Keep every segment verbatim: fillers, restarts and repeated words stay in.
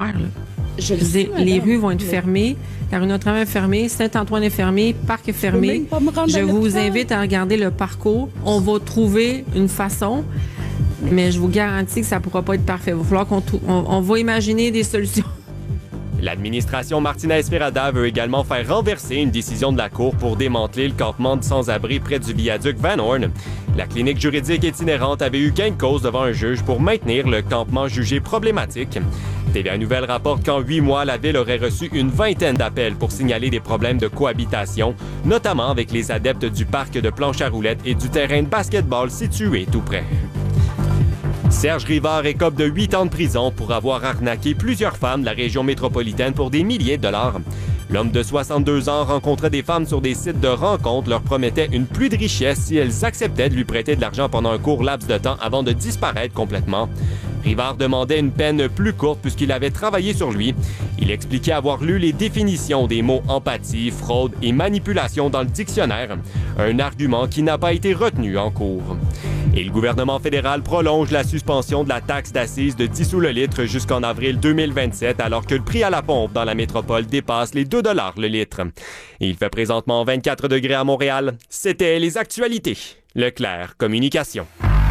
faire, là. Je le Je sais, dis, les madame. rues vont être fermées, la rue Notre-Dame est fermée, Saint-Antoine est fermé, Parc est fermé. Je vous invite à regarder le parcours. On va trouver une façon, mais je vous garantis que ça ne pourra pas être parfait. Il va falloir qu'on trou- on, on va imaginer des solutions. L'administration Martinez-Ferrada veut également faire renverser une décision de la Cour pour démanteler le campement de sans-abri près du viaduc Van Horn. La clinique juridique itinérante avait eu gain de cause devant un juge pour maintenir le campement jugé problématique. T V A Nouvelles rapporte qu'en huit mois, la ville aurait reçu une vingtaine d'appels pour signaler des problèmes de cohabitation, notamment avec les adeptes du parc de planche à roulettes et du terrain de basketball situé tout près. Serge Rivard écope de huit ans de prison pour avoir arnaqué plusieurs femmes de la région métropolitaine pour des milliers de dollars. L'homme de soixante-deux ans rencontrait des femmes sur des sites de rencontres, leur promettait une pluie de richesse si elles acceptaient de lui prêter de l'argent pendant un court laps de temps avant de disparaître complètement. Rivard demandait une peine plus courte puisqu'il avait travaillé sur lui. Il expliquait avoir lu les définitions des mots empathie, fraude et manipulation dans le dictionnaire, un argument qui n'a pas été retenu en cours. Et le gouvernement fédéral prolonge la suspension de la taxe d'assises de dix sous le litre jusqu'en avril deux mille vingt-sept, alors que le prix à la pompe dans la métropole dépasse les deux dollars le litre. Et il fait présentement vingt-quatre degrés à Montréal. C'était les actualités. Leclerc Communication.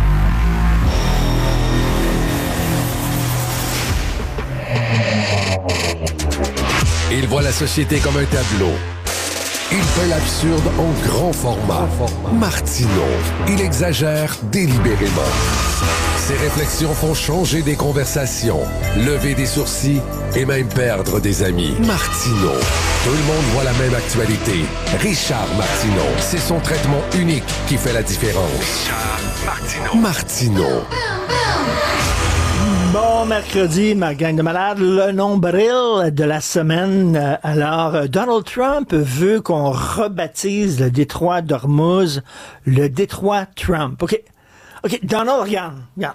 Il voit la société comme un tableau. Il fait l'absurde en grand format. Martineau, il exagère délibérément. Ses réflexions font changer des conversations, lever des sourcils et même perdre des amis. Martineau, tout le monde voit la même actualité. Richard Martineau, c'est son traitement unique qui fait la différence. Richard Martineau. Martineau. Bon mercredi, ma gang de malades, le nombril de la semaine. Alors, Donald Trump veut qu'on rebaptise le détroit d'Ormuz le détroit Trump. OK, OK, Donald, regarde, regarde.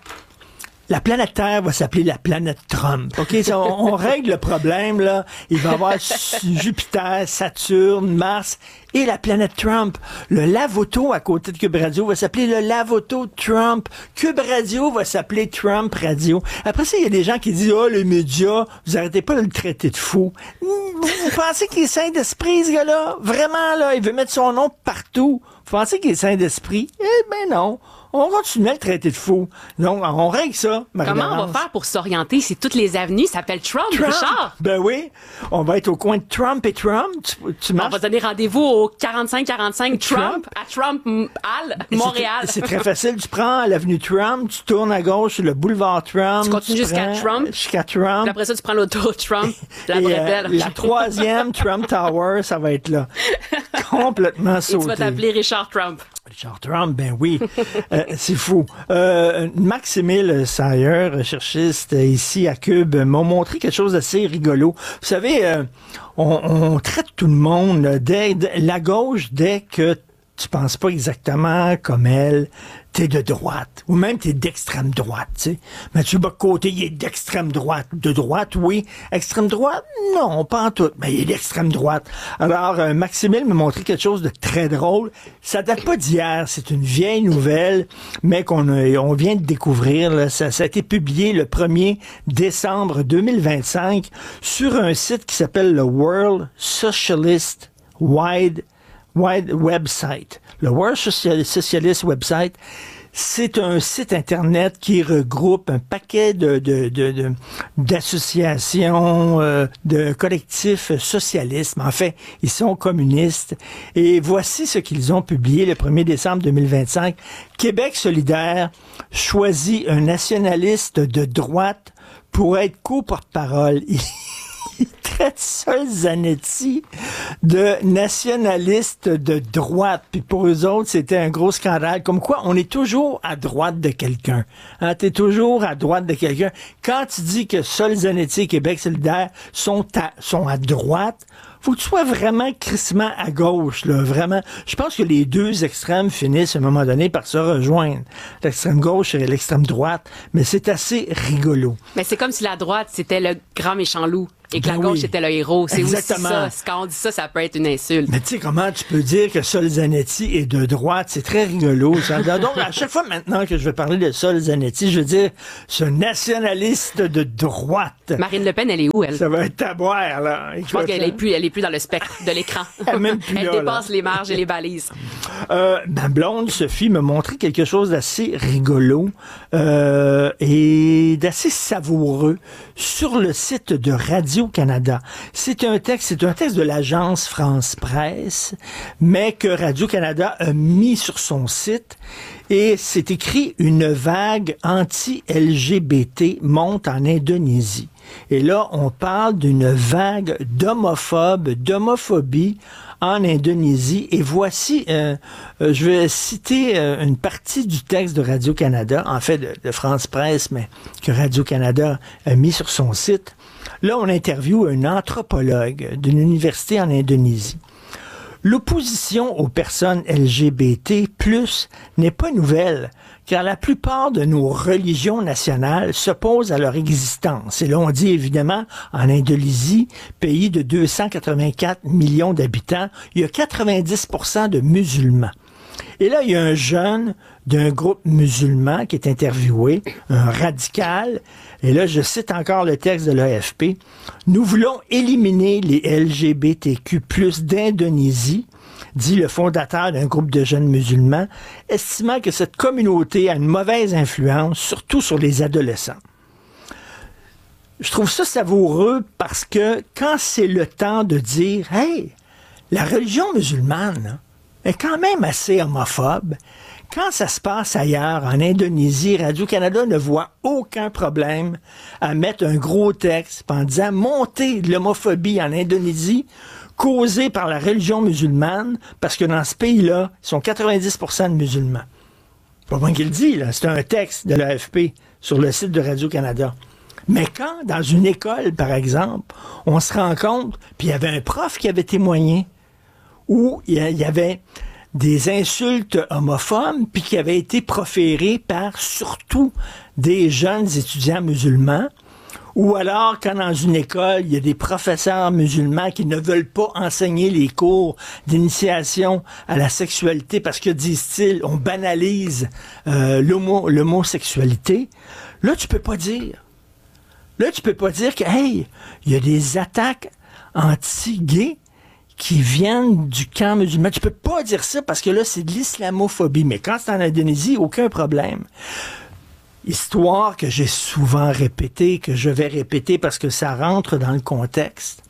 La planète Terre va s'appeler la planète Trump. OK, on, on règle le problème, là. Il va y avoir Jupiter, Saturne, Mars et la planète Trump. Le Lavoto à côté de Cube Radio va s'appeler le Lavoto Trump. Cube Radio va s'appeler Trump Radio. Après ça, il y a des gens qui disent « Oh, les médias, vous arrêtez pas de le traiter de fou. » Vous pensez qu'il est sain d'esprit, ce gars-là? Vraiment, là, il veut mettre son nom partout. Vous pensez qu'il est sain d'esprit? Eh ben non. On continue à le traiter de fou. Donc, on règle ça, Marie-Laurence. Comment on va faire pour s'orienter si toutes les avenues s'appellent Trump, Trump? Richard? Ben oui. On va être au coin de Trump et Trump. Tu, tu On marches... va donner rendez-vous au quarante-cinq quarante-cinq Trump, Trump. à Trump Hall, C'est- Montréal. C'est très facile. Tu prends l'avenue Trump, tu tournes à gauche sur le boulevard Trump. Tu continues jusqu'à prends- Trump. Jusqu'à Trump. Puis après ça, tu prends l'auto Trump, la Et, bretelle. euh, la troisième, Trump Tower, ça va être là. Complètement Et tu sauté. vas t'appeler Richard Trump. Richard Trump, ben oui. Euh, c'est fou. Euh, Maximile Sayer, recherchiste ici à Cube, m'a montré quelque chose d'assez rigolo. Vous savez, euh, on, on traite tout le monde, dès, dès- la gauche, dès que tu penses pas exactement comme elle, t'es de droite, ou même t'es d'extrême droite, tu sais. Mathieu Bock-Côté, il est d'extrême droite. De droite, oui. Extrême droite, non, pas en tout, mais il est d'extrême droite. Alors, euh, Maximile m'a montré quelque chose de très drôle. Ça date pas d'hier, c'est une vieille nouvelle, mais qu'on a- on vient de découvrir. Là. Ça, ça a été publié le premier décembre deux mille vingt-cinq sur un site qui s'appelle le World Socialist Wide Wide Website. Le World Social- Socialist Website, c'est un site Internet qui regroupe un paquet de, de, de, de- d'associations, euh, de collectifs socialistes. En fait, ils sont communistes. Et voici ce qu'ils ont publié le premier décembre deux mille vingt-cinq. Québec solidaire choisit un nationaliste de droite pour être co-porte-parole. Il traite Sol Zanetti de nationaliste de droite. Puis pour eux autres, c'était un gros scandale. Comme quoi, on est toujours à droite de quelqu'un. Hein, t'es toujours à droite de quelqu'un. Quand tu dis que Sol Zanetti et Québec solidaire sont à, sont à droite, faut que tu sois vraiment crissement à gauche, là, vraiment. Je pense que les deux extrêmes finissent à un moment donné par se rejoindre. L'extrême gauche et l'extrême droite. Mais c'est assez rigolo. Mais c'est comme si la droite, c'était le grand méchant loup. Et que Ben la gauche oui. était le héros. C'est Exactement. aussi ça. Quand on dit ça, ça peut être une insulte. Mais tu sais, comment tu peux dire que Sol Zanetti est de droite? C'est très rigolo. Ça. Donc, à chaque fois maintenant que je vais parler de Sol Zanetti, je veux dire, ce nationaliste de droite. Marine Le Pen, elle est où, elle? Ça va être à boire, là. Je pense qu'elle est plus, elle est plus dans le spectre de l'écran. Elle est même plus Elle là, dépasse là. les marges et les balises. Euh, ma blonde, Sophie, m'a montré quelque chose d'assez rigolo euh, et d'assez savoureux sur le site de Radio-Canada. C'est un texte, c'est un texte de l'agence France-Presse, mais que Radio-Canada a mis sur son site. Et c'est écrit « Une vague anti-L G B T monte en Indonésie ». Et là, on parle d'une vague d'homophobes, d'homophobie en Indonésie. Et voici, euh, euh, je vais citer euh, une partie du texte de Radio-Canada, en fait de, de France Presse, mais que Radio-Canada a mis sur son site. Là, on interviewe un anthropologue d'une université en Indonésie. L'opposition aux personnes L G B T plus, n'est pas nouvelle, car la plupart de nos religions nationales s'opposent à leur existence. Et là, on dit évidemment, en Indonésie, pays de deux cent quatre-vingt-quatre millions d'habitants, il y a quatre-vingt-dix pour cent de musulmans. Et là, il y a un jeune d'un groupe musulman qui est interviewé, un radical. Et là, je cite encore le texte de l'A F P. « Nous voulons éliminer les L G B T Q plus d'Indonésie, dit le fondateur d'un groupe de jeunes musulmans, estimant que cette communauté a une mauvaise influence, surtout sur les adolescents. » Je trouve ça savoureux parce que quand c'est le temps de dire « Hey, la religion musulmane est quand même assez homophobe », quand ça se passe ailleurs, en Indonésie, Radio-Canada ne voit aucun problème à mettre un gros texte en disant « Montée de l'homophobie en Indonésie causée par la religion musulmane, parce que dans ce pays-là, ils sont quatre-vingt-dix pour cent de musulmans. » Pas moi qui le dis, là, c'est un texte de l'A F P sur le site de Radio-Canada. Mais quand, dans une école, par exemple, on se rend compte, puis il y avait un prof qui avait témoigné, où il y avait des insultes homophobes, puis qui avaient été proférées par surtout des jeunes étudiants musulmans, ou alors quand dans une école, il y a des professeurs musulmans qui ne veulent pas enseigner les cours d'initiation à la sexualité parce que, disent-ils, on banalise euh, l'homo, l'homosexualité. Là, tu peux pas dire. Là, tu peux pas dire que, hey, il y a des attaques anti-gays qui viennent du camp musulman. Tu peux pas dire ça parce que là, c'est de l'islamophobie. Mais quand c'est en Indonésie, aucun problème. Histoire que j'ai souvent répétée, que je vais répéter parce que ça rentre dans le contexte.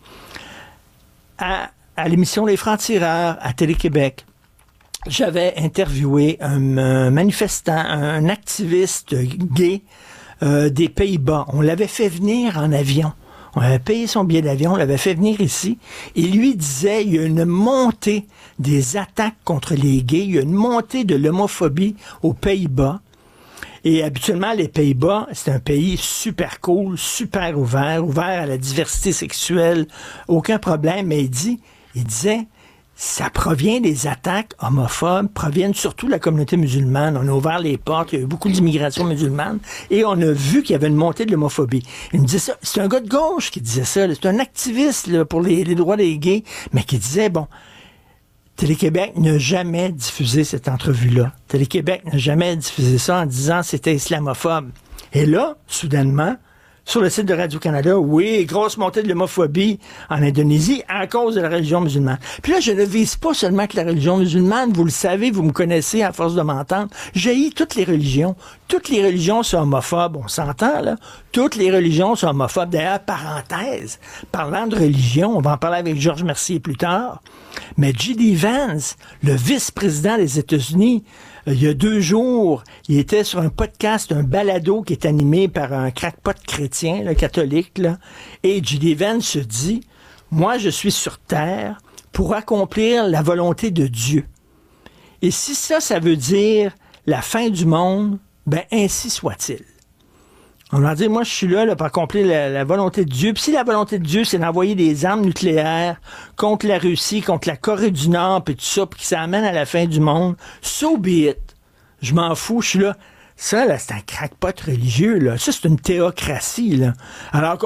À, à l'émission Les Francs-Tireurs, à Télé-Québec, j'avais interviewé un, un manifestant, un activiste gay euh, des Pays-Bas. On l'avait fait venir en avion. On avait payé son billet d'avion, on l'avait fait venir ici. Et lui disait, il y a une montée des attaques contre les gays, il y a une montée de l'homophobie aux Pays-Bas. Et habituellement, les Pays-Bas, c'est un pays super cool, super ouvert, ouvert à la diversité sexuelle, aucun problème. Mais il dit, il disait, ça provient des attaques homophobes, proviennent surtout de la communauté musulmane. On a ouvert les portes, il y a eu beaucoup d'immigration musulmane, et on a vu qu'il y avait une montée de l'homophobie. Il me disait ça, c'est un gars de gauche qui disait ça, c'est un activiste là, pour les, les droits des gays, mais qui disait, bon, Télé-Québec n'a jamais diffusé cette entrevue-là. Télé-Québec n'a jamais diffusé ça en disant que c'était islamophobe. Et là, soudainement, sur le site de Radio-Canada, oui, grosse montée de l'homophobie en Indonésie à cause de la religion musulmane. Puis là, je ne vise pas seulement que la religion musulmane, vous le savez, vous me connaissez à force de m'entendre, j'haïs toutes les religions. Toutes les religions sont homophobes, on s'entend, là? Toutes les religions sont homophobes. D'ailleurs, parenthèse, parlant de religion, on va en parler avec Georges Mercier plus tard, mais J D Vance, le vice-président des États-Unis, il y a deux jours, il était sur un podcast, un balado qui est animé par un crackpot chrétien, là, catholique, là, et J D Vance se dit, moi je suis sur terre pour accomplir la volonté de Dieu. Et si ça, ça veut dire la fin du monde, ben ainsi soit-il. On va dire, moi, je suis là, là pour accomplir la, la volonté de Dieu. Puis si la volonté de Dieu, c'est d'envoyer des armes nucléaires contre la Russie, contre la Corée du Nord, puis tout ça, puis que ça amène à la fin du monde, so be it. Je m'en fous, je suis là. Ça, là, c'est un crackpot religieux, là. Ça, c'est une théocratie, là. Alors,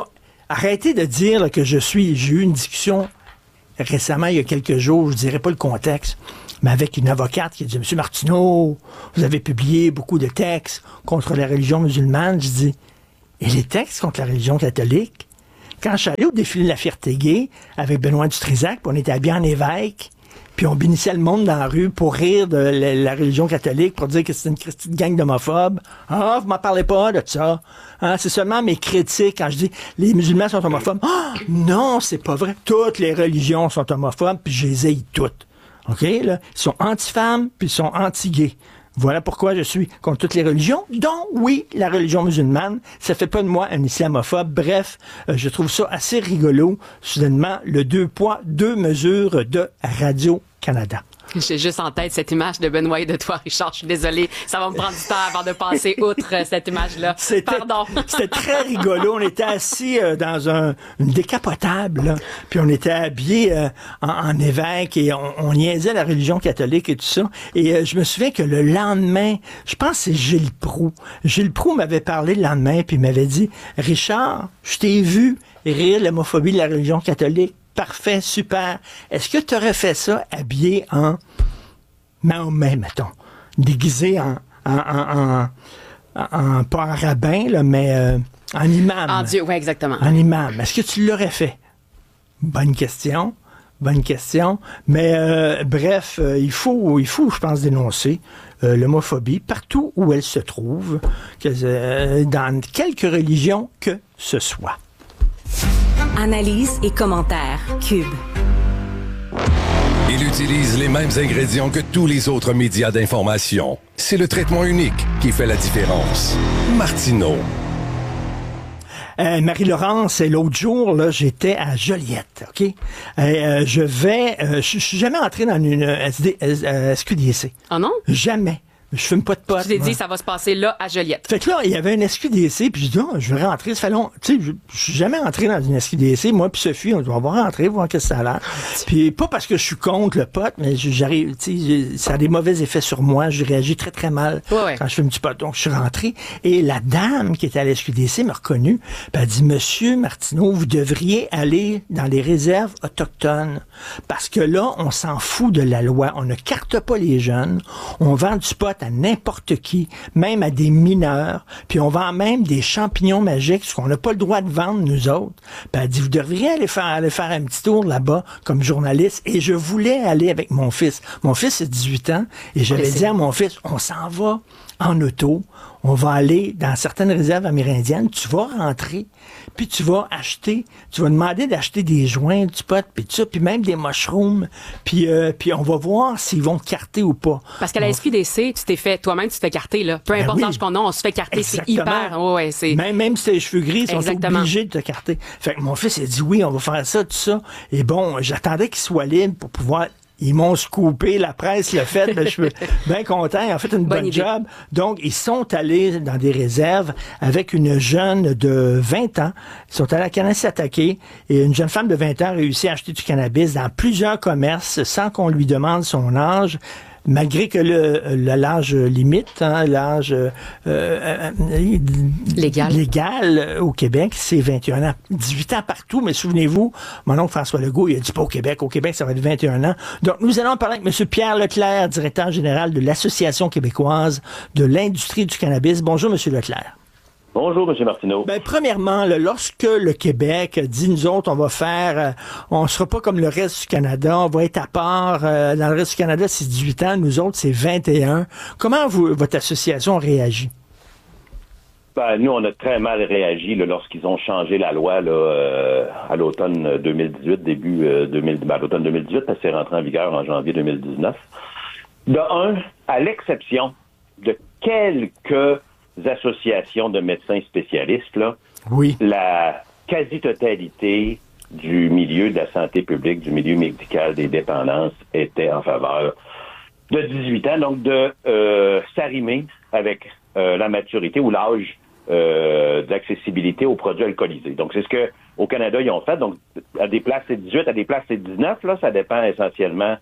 arrêtez de dire là, que je suis... J'ai eu une discussion récemment, il y a quelques jours, je ne dirais pas le contexte, mais avec une avocate qui a dit « Monsieur Martineau, vous avez publié beaucoup de textes contre la religion musulmane. » Je dis « Et les textes contre la religion catholique? » Quand je suis allé au défilé de la fierté gay avec Benoît Dutrisac, puis on était habillés en évêque, puis on bénissait le monde dans la rue pour rire de la, la religion catholique, pour dire que c'est une petite gang d'homophobes. « Ah, vous m'en parlez pas de ça. Hein, c'est seulement mes critiques quand je dis « les musulmans sont homophobes. » Ah, non, c'est pas vrai. Toutes les religions sont homophobes, puis je les haïs toutes. OK, là? Ils sont anti-femmes, puis ils sont anti-gays. Voilà pourquoi je suis contre toutes les religions, dont, oui, la religion musulmane. Ça fait pas de moi un islamophobe. Bref, euh, je trouve ça assez rigolo, soudainement, le deux poids, deux mesures de Radio-Canada. J'ai juste en tête cette image de Benoît et de toi, Richard. Je suis désolée. Ça va me prendre du temps avant de passer outre euh, cette image-là. C'était, Pardon. C'était très rigolo. On était assis euh, dans un, une décapotable, là, puis on était habillés euh, en, en évêque et on, on niaisait la religion catholique et tout ça. Et euh, je me souviens que le lendemain, je pense que c'est Gilles Proulx. Gilles Proulx m'avait parlé le lendemain puis il m'avait dit « Richard, je t'ai vu rire l'homophobie de la religion catholique. Parfait, super. Est-ce que tu aurais fait ça habillé en Mahomet, mettons, déguisé en, en, en, en, en pas en rabbin, là, mais euh, en imam. En Dieu, oui, exactement. En imam. Est-ce que tu l'aurais fait? Bonne question. Bonne question. Mais euh, bref, euh, il faut, il faut, je pense, dénoncer euh, l'homophobie partout où elle se trouve, que, euh, dans quelque religion que ce soit. Analyse et commentaires. Cube. Il utilise les mêmes ingrédients que tous les autres médias d'information. C'est le traitement unique qui fait la différence. Martineau. Euh, Marie-Laurence, l'autre jour, là, j'étais à Joliette, OK? Euh, je vais... Euh, je suis jamais entré dans une S D, euh, S Q D C. Ah non? Jamais. Je fume pas de pot. Je t'ai moi. dit, ça va se passer là, à Joliette. Fait que là, il y avait une S Q D C, puis je dis, oh, je vais rentrer. Ça fait long. Tu sais, je, je suis jamais entré dans une S Q D C. Moi puis Sophie, on doit voir rentrer, voir qu'est-ce que ça a l'air. Puis pas parce que je suis contre le pot, mais j'arrive, tu sais, ça a des mauvais effets sur moi. Je réagis très, très mal ouais, ouais. quand je fume du pot. Donc, je suis rentré. Et la dame qui était à la S Q D C m'a reconnu. Puis elle a dit, Monsieur Martineau, vous devriez aller dans les réserves autochtones. Parce que là, on s'en fout de la loi. On ne carte pas les jeunes. On vend du pot à n'importe qui, même à des mineurs, puis on vend même des champignons magiques, ce qu'on n'a pas le droit de vendre, nous autres. Puis elle dit, vous devriez aller faire, aller faire un petit tour là-bas comme journaliste, et je voulais aller avec mon fils. Mon fils a dix-huit ans, et j'avais dit à mon fils, on s'en va en auto, on va aller dans certaines réserves amérindiennes, tu vas rentrer, puis tu vas acheter, tu vas demander d'acheter des joints, du pot, puis tout ça, puis même des mushrooms, puis euh, puis on va voir s'ils vont te carter ou pas. Parce qu'à la S Q D C, tu t'es fait, toi-même, tu te fais carter, là. Peu importe oui. l'âge qu'on a, on se fait carter, c'est hyper, ouais, ouais, c'est... Même, même si t'as les cheveux gris, ils sont Exactement. obligés de te carter. Fait que mon fils, il a dit oui, on va faire ça, tout ça. Et bon, j'attendais qu'il soit libre pour pouvoir... Ils m'ont scoopé, la presse l'a fait, ben, je suis bien content, ils ont fait une bonne, bonne job. Donc, ils sont allés dans des réserves avec une jeune de vingt ans. Ils sont allés à Kanesatake et une jeune femme de vingt ans a réussi à acheter du cannabis dans plusieurs commerces sans qu'on lui demande son âge. Malgré que le, le l'âge limite, hein, l'âge euh, euh, légal. légal au Québec, c'est vingt et un ans. dix-huit ans partout, mais souvenez-vous, mon oncle François Legault, il a dit pas au Québec. Au Québec, ça va être vingt et un ans. Donc, nous allons parler avec M. Pierre Leclerc, directeur général de l'Association québécoise de l'industrie du cannabis. Bonjour, M. Leclerc. Bonjour, M. Martineau. Ben, premièrement, là, lorsque le Québec dit, nous autres, on va faire, euh, on sera pas comme le reste du Canada, on va être à part, euh, dans le reste du Canada, c'est dix-huit ans, nous autres, c'est vingt et un. Comment vous, votre association réagit? Ben, nous, on a très mal réagi là, lorsqu'ils ont changé la loi là, euh, à l'automne deux mille dix-huit, début euh, deux mille, ben, à l'automne deux mille dix-huit, parce que c'est rentré en vigueur en janvier deux mille dix-neuf. De un, à l'exception de quelques associations de médecins spécialistes, là, oui. La quasi-totalité du milieu de la santé publique, du milieu médical des dépendances était en faveur de dix-huit ans, donc de euh, s'arrimer avec euh, la maturité ou l'âge euh, d'accessibilité aux produits alcoolisés. Donc, c'est ce que au Canada, ils ont fait. Donc, à des places, c'est dix-huit, à des places, c'est dix-neuf. Là, ça dépend essentiellement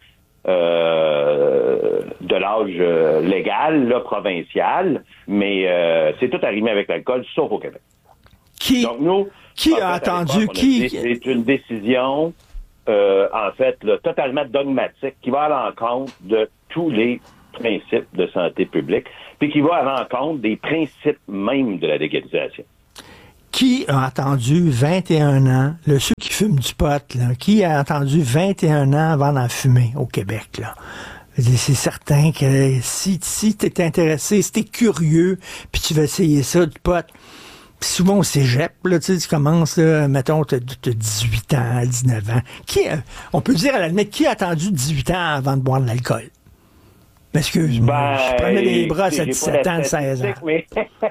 Euh, de l'âge euh, légal, là, provincial, mais euh, c'est tout arrimé avec l'alcool, sauf au Québec. Qui, Donc, nous, qui en a fait, entendu? Qui... C'est une décision, euh, en fait, là, totalement dogmatique qui va à l'encontre de tous les principes de santé publique, puis qui va à l'encontre des principes même de la légalisation. Qui a attendu vingt et un ans, le ceux qui fument du pot, là, qui a attendu vingt et un ans avant d'en fumer au Québec, là? C'est certain que si, si tu es intéressé, si tu es curieux, puis tu veux essayer ça, du pot, pis souvent au cégep, là, tu sais, tu commences, là, mettons, tu as dix-huit ans, dix-neuf ans. Qui, a, on peut dire à la limite, qui a attendu dix-huit ans avant de boire de l'alcool? Excuse-moi, ben, je prenais les bras à dix-sept ans, seize ans. Mais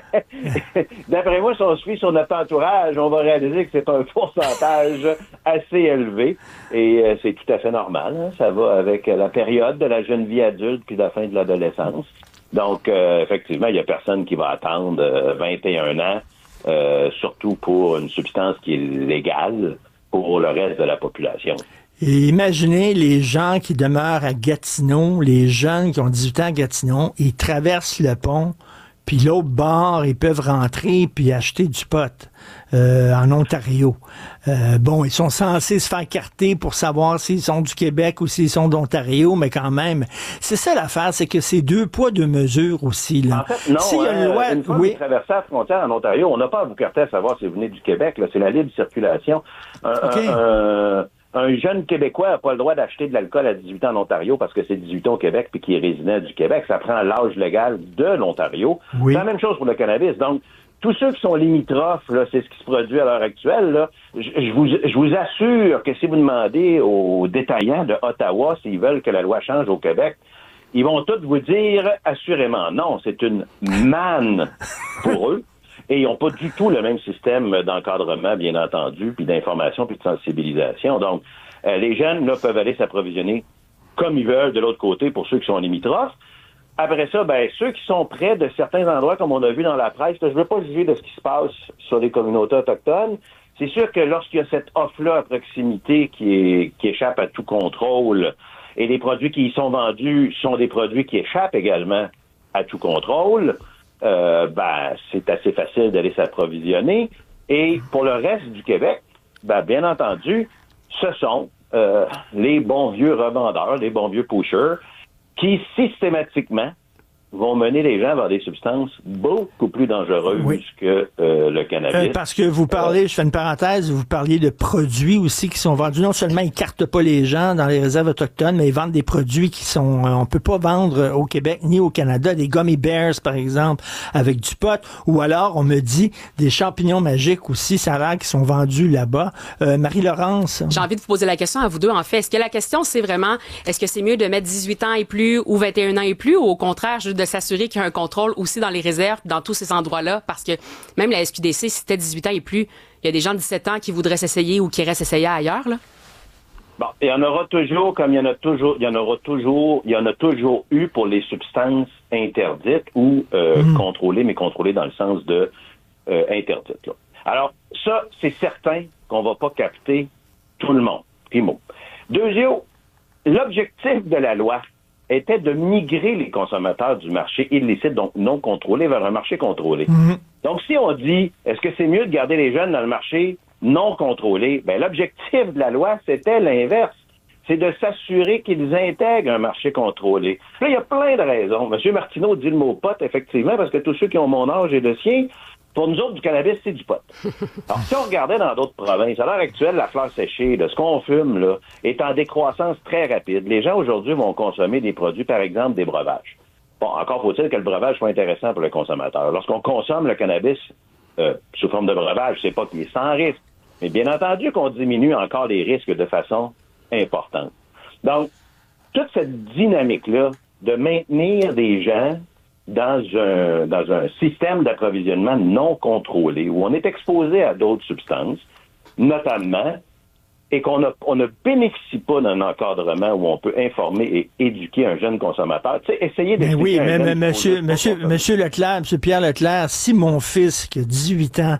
d'après moi, si on suit sur notre entourage, on va réaliser que c'est un pourcentage assez élevé. Et euh, c'est tout à fait normal. Hein? Ça va avec la période de la jeune vie adulte puis la fin de l'adolescence. Donc, euh, effectivement, il n'y a personne qui va attendre euh, vingt et un ans, euh, surtout pour une substance qui est légale pour le reste de la population. Et imaginez les gens qui demeurent à Gatineau, les jeunes qui ont dix-huit ans à Gatineau, ils traversent le pont, puis l'autre bord, ils peuvent rentrer puis acheter du pot euh, en Ontario. Euh, bon, ils sont censés se faire carter pour savoir s'ils sont du Québec ou s'ils sont d'Ontario, mais quand même, c'est ça l'affaire, c'est que c'est deux poids, deux mesures aussi. Là. En fait, non, S'il y a une, euh, loi, une fois oui. que vous traversez la frontière en Ontario, on n'a pas à vous carter à savoir si vous venez du Québec, là, c'est la libre circulation. Un, okay. un, un, Un jeune Québécois n'a pas le droit d'acheter de l'alcool à dix-huit ans en Ontario parce que c'est dix-huit ans au Québec puis qui est résident du Québec. Ça prend l'âge légal de l'Ontario. Oui. C'est la même chose pour le cannabis. Donc, tous ceux qui sont limitrophes, là, c'est ce qui se produit à l'heure actuelle. Là, je, je, vous, je vous assure que si vous demandez aux détaillants de Ottawa s'ils veulent que la loi change au Québec, ils vont tous vous dire assurément non. C'est une manne pour eux. Et ils n'ont pas du tout le même système d'encadrement, bien entendu, puis d'information, puis de sensibilisation. Donc, euh, les jeunes, là, peuvent aller s'approvisionner comme ils veulent de l'autre côté pour ceux qui sont limitrophes. Après ça, ben, ceux qui sont près de certains endroits, comme on a vu dans la presse, là, je ne veux pas juger de ce qui se passe sur les communautés autochtones. C'est sûr que lorsqu'il y a cette offre-là à proximité qui, est, qui échappe à tout contrôle, et les produits qui y sont vendus sont des produits qui échappent également à tout contrôle, Euh, ben, c'est assez facile d'aller s'approvisionner. Et pour le reste du Québec, ben, bien entendu, ce sont euh, les bons vieux revendeurs, les bons vieux pushers, qui systématiquement vont mener les gens vers des substances beaucoup plus dangereuses oui. que euh, le cannabis. Euh, parce que vous parlez, je fais une parenthèse, vous parliez de produits aussi qui sont vendus. Non seulement ils cartent pas les gens dans les réserves autochtones, mais ils vendent des produits qui sont, euh, on peut pas vendre au Québec ni au Canada. Des gummy bears, par exemple, avec du pot. Ou alors, on me dit, des champignons magiques aussi, ça a l'air qui sont vendus là-bas. Euh, Marie-Laurence? J'ai envie de vous poser la question à vous deux, en fait. Est-ce que la question, c'est vraiment, est-ce que c'est mieux de mettre dix-huit ans et plus ou vingt et un ans et plus, ou au contraire, juste de s'assurer qu'il y a un contrôle aussi dans les réserves, dans tous ces endroits-là, parce que même la S Q D C, si c'était dix-huit ans et plus, il y a des gens de dix-sept ans qui voudraient s'essayer ou qui iraient s'essayer ailleurs, là? Bon, il y en aura toujours, comme il y en a toujours, il y en aura toujours, il y en a toujours eu pour les substances interdites ou euh, mmh. contrôlées, mais contrôlées dans le sens de euh, interdites. Là. Alors, ça, c'est certain qu'on va pas capter tout le monde. Primo. Deuxièmement, l'objectif de la loi était de migrer les consommateurs du marché illicite, donc non contrôlé, vers un marché contrôlé. Mmh. Donc, si on dit, est-ce que c'est mieux de garder les jeunes dans le marché non contrôlé? Ben, l'objectif de la loi, c'était l'inverse. C'est de s'assurer qu'ils intègrent un marché contrôlé. Là, il y a plein de raisons. M. Martineau dit le mot pot, effectivement, parce que tous ceux qui ont mon âge et le sien, pour nous autres, du cannabis, c'est du pot. Alors, si on regardait dans d'autres provinces, à l'heure actuelle, la fleur séchée, là, ce qu'on fume, là, est en décroissance très rapide. Les gens, aujourd'hui, vont consommer des produits, par exemple, des breuvages. Bon, encore faut-il que le breuvage soit intéressant pour le consommateur. Lorsqu'on consomme le cannabis euh, sous forme de breuvage, c'est pas qu'il est sans risque. Mais bien entendu qu'on diminue encore les risques de façon importante. Donc, toute cette dynamique-là de maintenir des gens dans un dans un système d'approvisionnement non contrôlé, où on est exposé à d'autres substances, notamment, et qu'on a, on ne bénéficie pas d'un encadrement où on peut informer et éduquer un jeune consommateur. Tu sais, essayer de... Mais oui, mais, mais monsieur, monsieur, monsieur Leclerc, monsieur Pierre Leclerc, si mon fils, qui a dix-huit ans,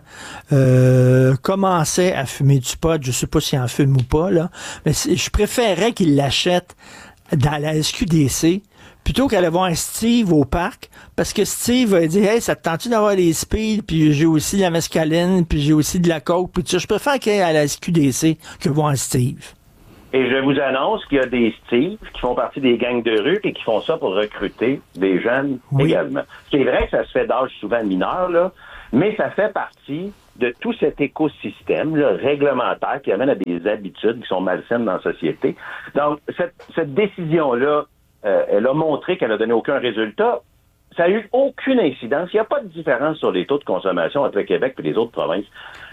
euh, commençait à fumer du pot, je sais pas s'il en fume ou pas, là, mais je préférerais qu'il l'achète dans la S Q D C plutôt qu'aller voir Steve au parc, parce que Steve va dire, hey, ça te tente-tu d'avoir les speeds, puis j'ai aussi de la mescaline, puis j'ai aussi de la coke, puis tout ça. Je préfère qu'elle à la S Q D C que voir Steve. Et je vous annonce qu'il y a des Steve qui font partie des gangs de rue et qui font ça pour recruter des jeunes oui. également. C'est vrai que ça se fait d'âge souvent mineur, là, mais ça fait partie de tout cet écosystème là, réglementaire qui amène à des habitudes qui sont malsaines dans la société. Donc, cette, cette décision-là, euh, elle a montré qu'elle n'a donné aucun résultat. Ça n'a eu aucune incidence. Il n'y a pas de différence sur les taux de consommation entre le Québec et les autres provinces.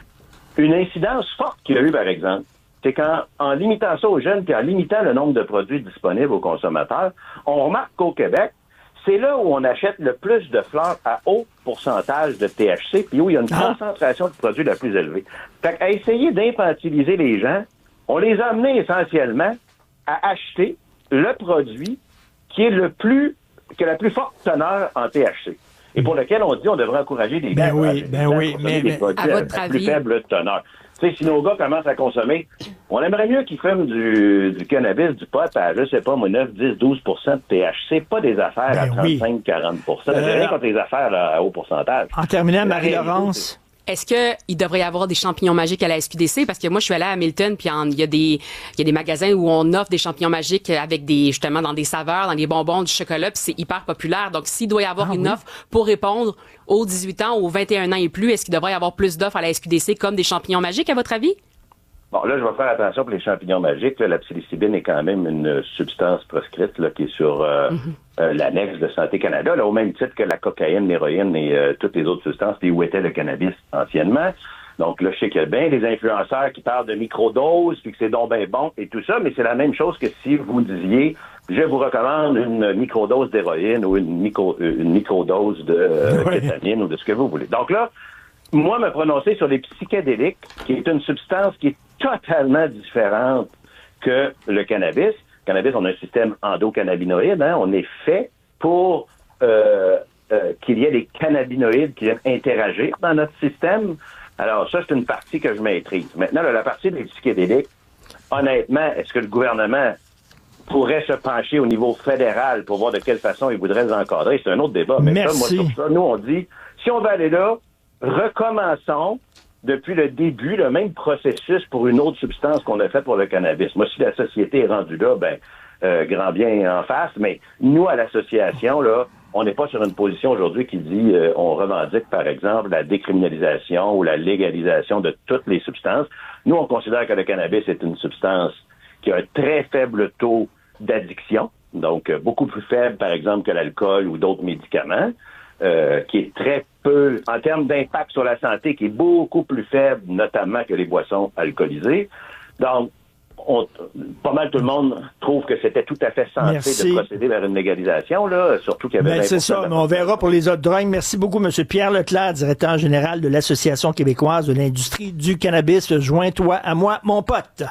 Une incidence forte qu'il y a eu, par exemple, c'est qu'en en limitant ça aux jeunes puis en limitant le nombre de produits disponibles aux consommateurs, on remarque qu'au Québec, c'est là où on achète le plus de fleurs à haut pourcentage de T H C puis où il y a une ah. concentration de produits la plus élevée. Fait qu'à essayer d'infantiliser les gens, on les a amenés essentiellement à acheter le produit qui est le plus, qui a la plus forte teneur en T H C. Et pour lequel on dit on devrait encourager des ben oui, ben oui, mais, des mais produits à votre à avis, plus faible teneur. Tu sais, si nos gars commencent à consommer, on aimerait mieux qu'ils fument du, du cannabis, du pot à, je sais pas, moi, neuf, dix, douze pour cent de T H C, pas des affaires ben à trente-cinq, quarante pour cent. Euh, J'ai rien contre les affaires là, à haut pourcentage. En terminant, Marie-Laurence. Est-ce qu'il devrait y avoir des champignons magiques à la S Q D C? Parce que moi, je suis allée à Hamilton, puis il y a des il y a des magasins où on offre des champignons magiques avec des justement dans des saveurs, dans des bonbons, du chocolat, puis c'est hyper populaire. Donc, s'il doit y avoir ah, une oui. offre pour répondre aux dix-huit ans, aux vingt et un ans et plus, est-ce qu'il devrait y avoir plus d'offres à la S Q D C comme des champignons magiques, à votre avis? Bon, là, je vais faire attention pour les champignons magiques. Là, la psilocybine est quand même une substance proscrite là, qui est sur euh, mm-hmm. euh, l'annexe de Santé Canada, là, au même titre que la cocaïne, l'héroïne et euh, toutes les autres substances, puis où était le cannabis anciennement. Donc là, je sais qu'il y a bien des influenceurs qui parlent de microdoses, puis que c'est donc bien bon et tout ça, mais c'est la même chose que si vous disiez, je vous recommande une microdose d'héroïne ou une, micro, une microdose de euh, oui. kétamine ou de ce que vous voulez. Donc là, moi, me prononcer sur les psychédéliques, qui est une substance qui est totalement différente que le cannabis. Le cannabis, on a un système endocannabinoïde, hein, on est fait pour euh, euh, qu'il y ait des cannabinoïdes qui viennent interagir dans notre système. Alors ça, c'est une partie que je maîtrise. Maintenant, là, la partie des psychédéliques, honnêtement, est-ce que le gouvernement pourrait se pencher au niveau fédéral pour voir de quelle façon il voudrait les encadrer? C'est un autre débat. Mais Merci. ça, moi, sur ça, nous, on dit, si on veut aller là, recommençons depuis le début le même processus pour une autre substance qu'on a fait pour le cannabis. Moi, si la société est rendue là, ben euh, grand bien en face, mais nous, à l'association, là, on n'est pas sur une position aujourd'hui qui dit euh, on revendique, par exemple, la décriminalisation ou la légalisation de toutes les substances. Nous, on considère que le cannabis est une substance qui a un très faible taux d'addiction, donc euh, beaucoup plus faible, par exemple, que l'alcool ou d'autres médicaments. Euh, qui est très peu, en termes d'impact sur la santé, qui est beaucoup plus faible, notamment que les boissons alcoolisées. Donc, on, pas mal tout le monde trouve que c'était tout à fait sensé Merci. de procéder vers une légalisation, là, surtout qu'il y avait... Ben, c'est ça, mais on verra pour les autres drogues. Merci beaucoup, M. Pierre Leclerc, directeur général de l'Association québécoise de l'industrie du cannabis. Joins-toi à moi, mon pote.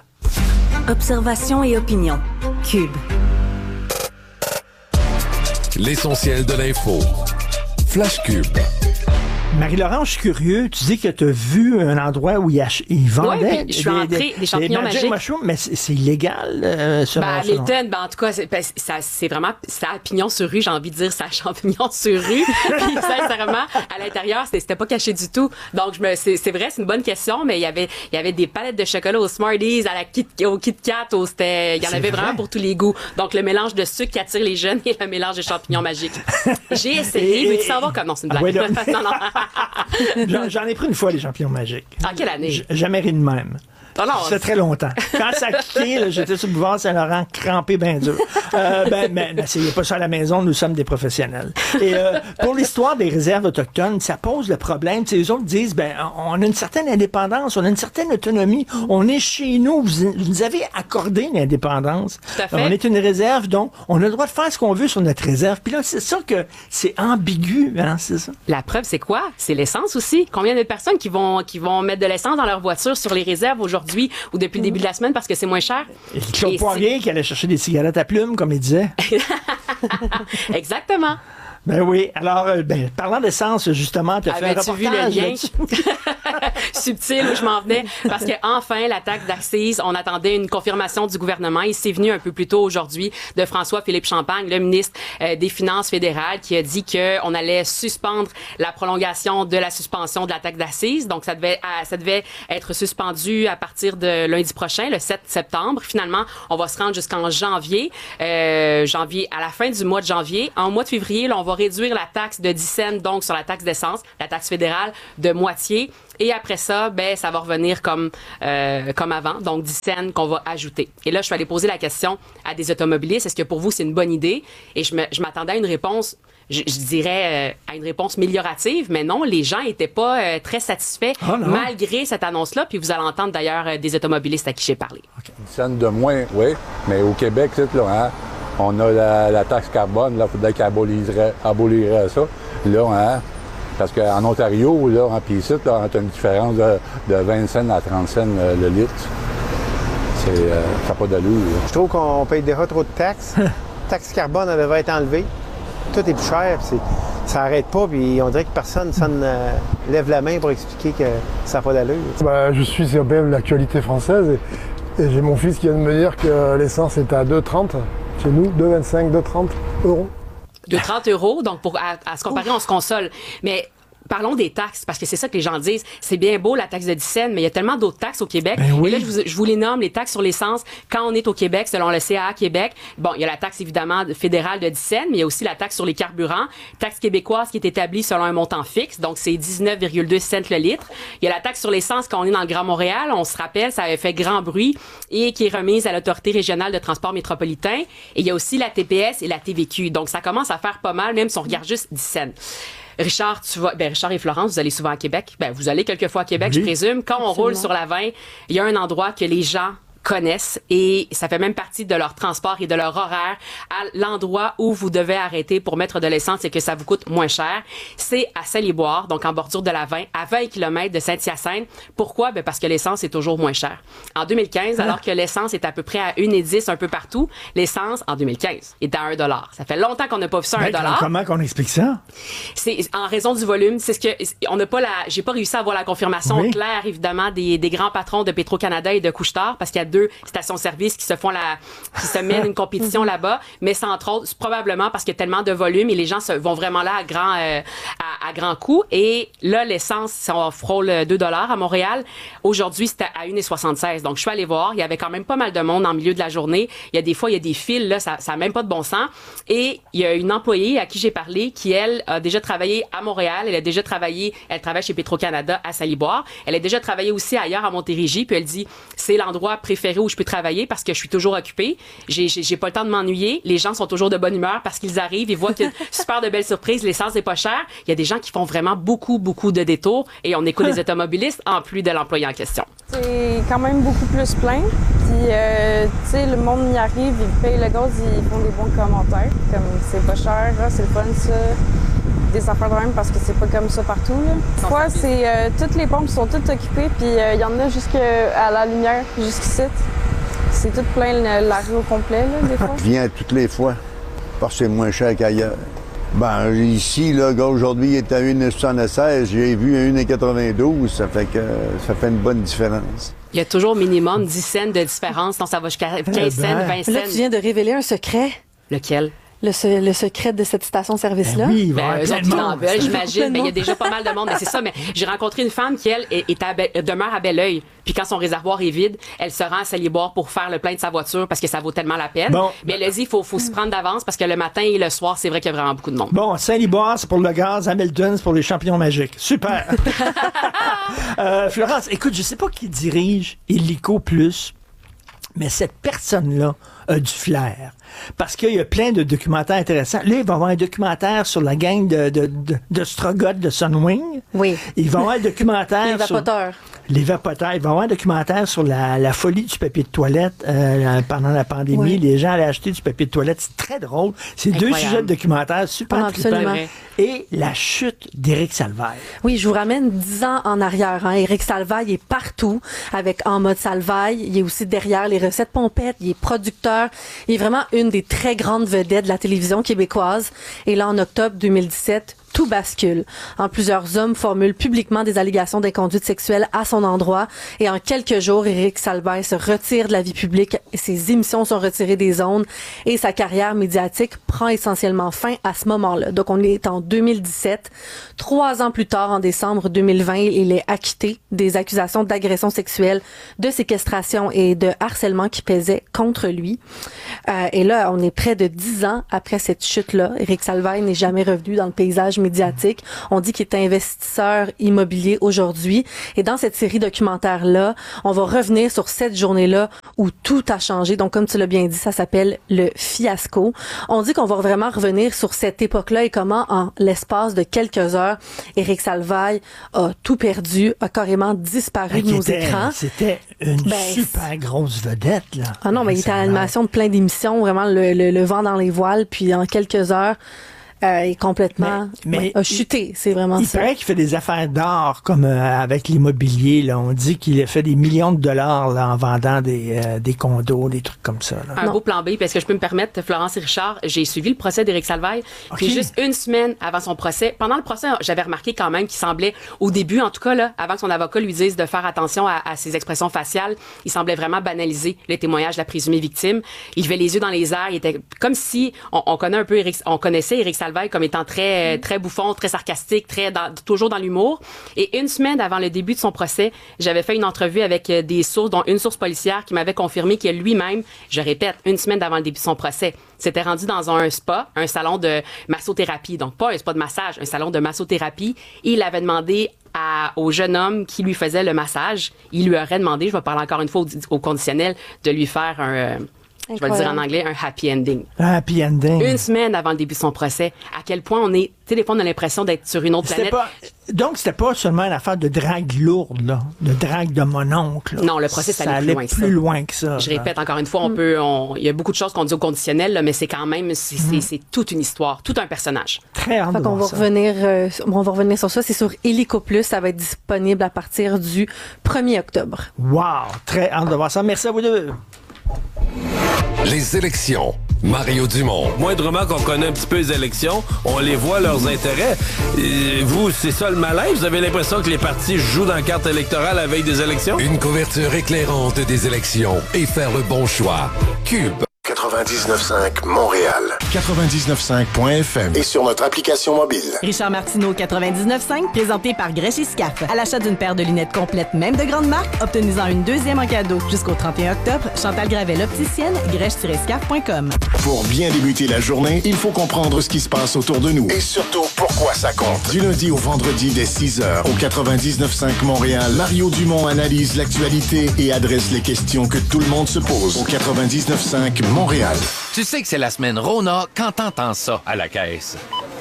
Observation et opinion. Cube. L'essentiel de l'info. Flash Cube. Marie-Laurence, je suis curieux. Tu dis que tu as vu un endroit où ils, ach- ils vendaient oui, je suis entrée, des, des champignons des magiques. Mushrooms, mais c'est, c'est illégal, euh, selon Ben, Milton, ben, en tout cas, c'est, ben, ça, c'est vraiment, ça a pignon sur rue, j'ai envie de dire, ça a champignon sur rue. Puis, sincèrement, à l'intérieur, c'était, c'était pas caché du tout. Donc, je me, c'est, c'est vrai, c'est une bonne question, mais il y avait, il y avait des palettes de chocolat aux Smarties, à la Kit, au Kit Kat, au, c'était, il y en c'est avait vrai? vraiment pour tous les goûts. Donc, le mélange de sucre qui attire les jeunes et le mélange de champignons magiques. J'ai essayé, mais tu savoir comment, c'est une blague. Ah, ouais, non, non. J'en, j'en ai pris une fois, les champignons magiques. En quelle année? J- jamais ri de même. Oh non, ça fait très longtemps. Quand ça a quitté, là, j'étais sur le boulevard Saint-Laurent, crampé bien dur. Euh, ben, ben, n'essayez pas ça à la maison, nous sommes des professionnels. Et euh, pour l'histoire des réserves autochtones, ça pose le problème. T'sais, les autres disent, ben, on a une certaine indépendance, on a une certaine autonomie, on est chez nous, vous, vous nous avez accordé l'indépendance. Tout à fait. On est une réserve, donc on a le droit de faire ce qu'on veut sur notre réserve. Puis là, c'est ça que c'est ambigu, hein, c'est ça. La preuve, c'est quoi? C'est l'essence aussi. Combien de personnes qui vont, qui vont mettre de l'essence dans leur voiture sur les réserves aujourd'hui ou depuis le début de la semaine parce que c'est moins cher? Et Claude Poirier qui allait chercher des cigarettes à plumes, comme il disait. Exactement. Ben oui. Alors, euh, ben, parlant d'essence, justement, tu as fait un Avais-tu reportage. vu le lien? Subtil où je m'en venais. Parce que enfin, la taxe d'accise, on attendait une confirmation du gouvernement. Il s'est venu un peu plus tôt aujourd'hui de François-Philippe Champagne, le ministre euh, des Finances fédérales, qui a dit qu'on allait suspendre la prolongation de la suspension de la taxe d'accise. Donc, ça devait, à, ça devait être suspendu à partir de lundi prochain, le sept septembre. Finalement, on va se rendre jusqu'en janvier. Euh, janvier, à la fin du mois de janvier. En mois de février, là, on va réduire la taxe de dix cents, donc sur la taxe d'essence, la taxe fédérale, de moitié. Et après ça, ben, ça va revenir comme, euh, comme avant. Donc, dix cents qu'on va ajouter. Et là, je suis allée poser la question à des automobilistes. Est-ce que pour vous, c'est une bonne idée? Et je, me, je m'attendais à une réponse, je, je dirais, euh, à une réponse améliorative. Mais non, les gens étaient pas euh, très satisfaits oh malgré cette annonce-là. Puis vous allez entendre d'ailleurs euh, des automobilistes à qui j'ai parlé. Okay. dix cents de moins, oui. Mais au Québec, c'est là, hein, on a la, la taxe carbone. Là, il faudrait qu'ils abolirait, abolirait ça. Là, hein, parce qu'en Ontario, là, en puis ici, là, on a une différence de, de vingt cents à trente cents euh, le litre. C'est, euh, ça n'a pas d'allure. Là. Je trouve qu'on paye déjà trop de taxes. La taxe carbone, elle devrait être enlevée. Tout est plus cher. C'est, ça n'arrête pas. Puis on dirait que personne, personne euh, lève la main pour expliquer que ça n'a pas d'allure. Ben, je suis sur l'actualité française et, et j'ai mon fils qui vient de me dire que l'essence est à deux trente chez nous, deux vingt-cinq, deux trente euros. De trente euros, donc pour à, à se comparer, Ouf. On se console. Mais parlons des taxes, parce que c'est ça que les gens disent. C'est bien beau, la taxe de dix cents, mais il y a tellement d'autres taxes au Québec. Ben oui. Et là, je vous, je vous les nomme, les taxes sur l'essence. Quand on est au Québec, selon le C A A Québec, bon, il y a la taxe, évidemment, fédérale de dix cents, mais il y a aussi la taxe sur les carburants. Taxe québécoise qui est établie selon un montant fixe, donc c'est dix-neuf virgule deux cents le litre. Il y a la taxe sur l'essence quand on est dans le Grand Montréal. On se rappelle, ça avait fait grand bruit et qui est remise à l'Autorité régionale de transport métropolitain. Et il y a aussi la T P S et la T V Q. Donc, ça commence à faire pas mal, même si on regarde juste dix cents. Richard, tu vas, ben Richard et Florence, vous allez souvent à Québec. Ben, vous allez quelques fois à Québec, oui. Je présume. Quand on Absolument. Roule sur la vingt, il y a un endroit que les gens connaissent et ça fait même partie de leur transport et de leur horaire à l'endroit où vous devez arrêter pour mettre de l'essence et que ça vous coûte moins cher. C'est à Saint-Liboire, donc en bordure de la vingt, à vingt kilomètres de Saint-Hyacinthe. Pourquoi? Ben parce que l'essence est toujours moins chère. En deux mille quinze, ah. alors que l'essence est à peu près à un euro dix un peu partout, l'essence, en deux mille quinze, est à un dollar. Ça fait longtemps qu'on n'a pas vu ça à un dollar. Comment qu'on explique ça? C'est en raison du volume. C'est ce que, on n'a pas la, j'ai pas réussi à avoir la confirmation oui. claire, évidemment, des, des grands patrons de Petro-Canada et de Couche-Tard, parce qu'il y a deux stations-service qui se font la, qui se mènent une compétition là-bas, mais c'est entre autres, c'est probablement parce qu'il y a tellement de volume et les gens se, vont vraiment là à grand, euh, à, à grand coût. Et là, l'essence, si on frôle deux dollars à Montréal, aujourd'hui, c'était à un euro soixante-seize. Donc, je suis allée voir, il y avait quand même pas mal de monde en milieu de la journée. Il y a des fois, il y a des files, là, ça, ça a même pas de bon sens. Et il y a une employée à qui j'ai parlé qui, elle, a déjà travaillé à Montréal. Elle a déjà travaillé, elle travaille chez Petro-Canada à Saint-Liboire. Elle a déjà travaillé aussi ailleurs à Montérégie. Puis elle dit, c'est l'endroit préféré où je peux travailler parce que je suis toujours occupée. J'ai, j'ai, j'ai pas le temps de m'ennuyer. Les gens sont toujours de bonne humeur parce qu'ils arrivent, ils voient qu'il y a super de belles surprises. L'essence n'est pas chère. Il y a des gens qui font vraiment beaucoup, beaucoup de détours et on écoute les automobilistes en plus de l'employé en question. C'est quand même beaucoup plus plein. Puis, euh, tu sais, le monde y arrive, ils payent le gaz, ils font des bons commentaires. Comme c'est pas cher, là, c'est le fun, ça. Des affaires de même parce que c'est pas comme ça partout. Des fois, c'est euh, toutes les pompes sont toutes occupées, puis il euh, y en a jusqu'à la lumière, jusqu'ici. C'est tout plein la rue au complet, là, des fois. Je viens toutes les fois parce que c'est moins cher qu'ailleurs. Ben, ici, là, aujourd'hui, il est à un euro soixante-seize, j'ai vu un euro quatre-vingt-douze, ça fait que ça fait une bonne différence. Il y a toujours minimum dix cents de différence, donc ça va jusqu'à quinze cents, vingt cents. Là, tu viens de révéler un secret. Lequel? Le, se, le secret de cette station-service-là. Ben oui, ben, eux autres qui en veulent, j'imagine. Mais il y a déjà pas mal de monde. Mais c'est ça. Mais j'ai rencontré une femme qui, elle, est, est à Be- demeure à Belleuil. Puis quand son réservoir est vide, elle se rend à Saint-Liboire pour faire le plein de sa voiture parce que ça vaut tellement la peine. Bon. Mais elle a dit, il faut, faut s'y prendre d'avance parce que le matin et le soir, c'est vrai qu'il y a vraiment beaucoup de monde. Bon, Saint-Liboire, c'est pour le gaz. Hamilton, c'est pour les champignons magiques. Super. euh, Florence, écoute, je sais pas qui dirige Illico Plus, mais cette personne-là a du flair. Parce qu'il y a plein de documentaires intéressants. Là, il va y avoir un documentaire sur la gang de, de, de, de Strogoth de Sunwing. Oui. Il va y avoir un documentaire les sur... vapoteurs. Les vapoteurs. Il va y avoir un documentaire sur la, la folie du papier de toilette euh, pendant la pandémie. Ouais. Les gens allaient acheter du papier de toilette. C'est très drôle. C'est Incroyable. deux sujets de documentaire super oh, trippants. Et la chute d'Éric Salvaille. Oui, je vous ramène dix ans en arrière. Hein. Éric Salvaille est partout avec En mode Salvaille. Il est aussi derrière les recettes pompettes. Il est producteur. Il est vraiment une des très grandes vedettes de la télévision québécoise. Et là, en octobre deux mille dix-sept, tout bascule. En plusieurs hommes formulent publiquement des allégations d'inconduite sexuelle à son endroit. Et en quelques jours, Éric Salvaille se retire de la vie publique. Ses émissions sont retirées des ondes et sa carrière médiatique prend essentiellement fin à ce moment-là. Donc, on est en deux mille dix-sept. Trois ans plus tard, en décembre deux mille vingt, il est acquitté des accusations d'agression sexuelle, de séquestration et de harcèlement qui pesaient contre lui. Euh, et là, on est près de dix ans après cette chute-là. Éric Salvaille n'est jamais revenu dans le paysage médiatique. On dit qu'il est investisseur immobilier aujourd'hui. Et dans cette série documentaire-là, on va revenir sur cette journée-là où tout a changé. Donc, comme tu l'as bien dit, ça s'appelle le fiasco. On dit qu'on va vraiment revenir sur cette époque-là et comment, en l'espace de quelques heures, Éric Salvaille a tout perdu, a carrément disparu de nos était, écrans. C'était une ben, super grosse vedette, là. Ah non, mais il était à l'animation de plein d'émissions, vraiment le, le, le vent dans les voiles, puis en quelques heures, Euh, est complètement mais, mais ouais, a chuté, c'est vraiment il ça. Il paraît qu'il fait des affaires d'or comme euh, avec l'immobilier. Là, on dit qu'il a fait des millions de dollars là, en vendant des, euh, des condos, des trucs comme ça. Là. Un non. beau plan B, parce que je peux me permettre, Florence et Richard, j'ai suivi le procès d'Éric Salvaille. Okay. Puis juste une semaine avant son procès, pendant le procès, j'avais remarqué quand même qu'il semblait, au début en tout cas, là, avant que son avocat lui dise de faire attention à, à ses expressions faciales, il semblait vraiment banaliser le témoignage de la présumée victime. Il levait les yeux dans les airs, il était comme si on, on connaît un peu Éric, on connaissait Éric Salvaille comme étant très très bouffon, très sarcastique, très dans, toujours dans l'humour. Et une semaine avant le début de son procès, j'avais fait une entrevue avec des sources, dont une source policière qui m'avait confirmé que lui-même, je répète, une semaine avant le début de son procès, s'était rendu dans un spa, un salon de massothérapie, donc pas un spa de massage, un salon de massothérapie, et il avait demandé à, au jeune homme qui lui faisait le massage, il lui aurait demandé, je vais parler encore une fois au, au conditionnel, de lui faire un... Euh, je vais le dire en anglais, un happy ending. Un happy ending. Une semaine avant le début de son procès. À quel point on est... Tu sais, des fois, on a l'impression d'être sur une autre c'était planète. Pas, donc, c'était pas seulement une affaire de drague lourde, là. De drague de mon oncle. Là. Non, le procès, ça, ça allait plus loin que ça. plus loin que ça. Je répète encore une fois, on peut... On, il y a beaucoup de choses qu'on dit au conditionnel, là, mais c'est quand même... C'est, mm. c'est, c'est toute une histoire, tout un personnage. Très hâte de voir va ça. Revenir, euh, on va revenir sur ça. C'est sur Illico Plus. Ça va être disponible à partir du premier octobre. Wow! Très hâte de voir ça. Merci à vous deux. Les élections. Mario Dumont. Moindrement qu'on connaît un petit peu les élections, on les voit leurs intérêts. Et vous, c'est ça le malaise? Vous avez l'impression que les partis jouent dans la carte électorale la veille des élections? Une couverture éclairante des élections et faire le bon choix. Cube. quatre-vingt-dix-neuf cinq Montréal. quatre-vingt-dix-neuf cinq point F M. Et sur notre application mobile. Richard Martineau, quatre-vingt-dix-neuf cinq, présenté par Grèche et Scaf. À l'achat d'une paire de lunettes complètes, même de grande marque, obtenez-en une deuxième en cadeau. Jusqu'au trente et un octobre, Chantal Gravel, opticienne, grèche tiret scaf point com. Pour bien débuter la journée, il faut comprendre ce qui se passe autour de nous. Et surtout, pourquoi ça compte. Du lundi au vendredi dès six heures, au quatre-vingt-dix-neuf cinq Montréal, Mario Dumont analyse l'actualité et adresse les questions que tout le monde se pose. Au quatre-vingt-dix-neuf cinq Montréal. Tu sais que c'est la semaine Rona quand t'entends ça à la caisse.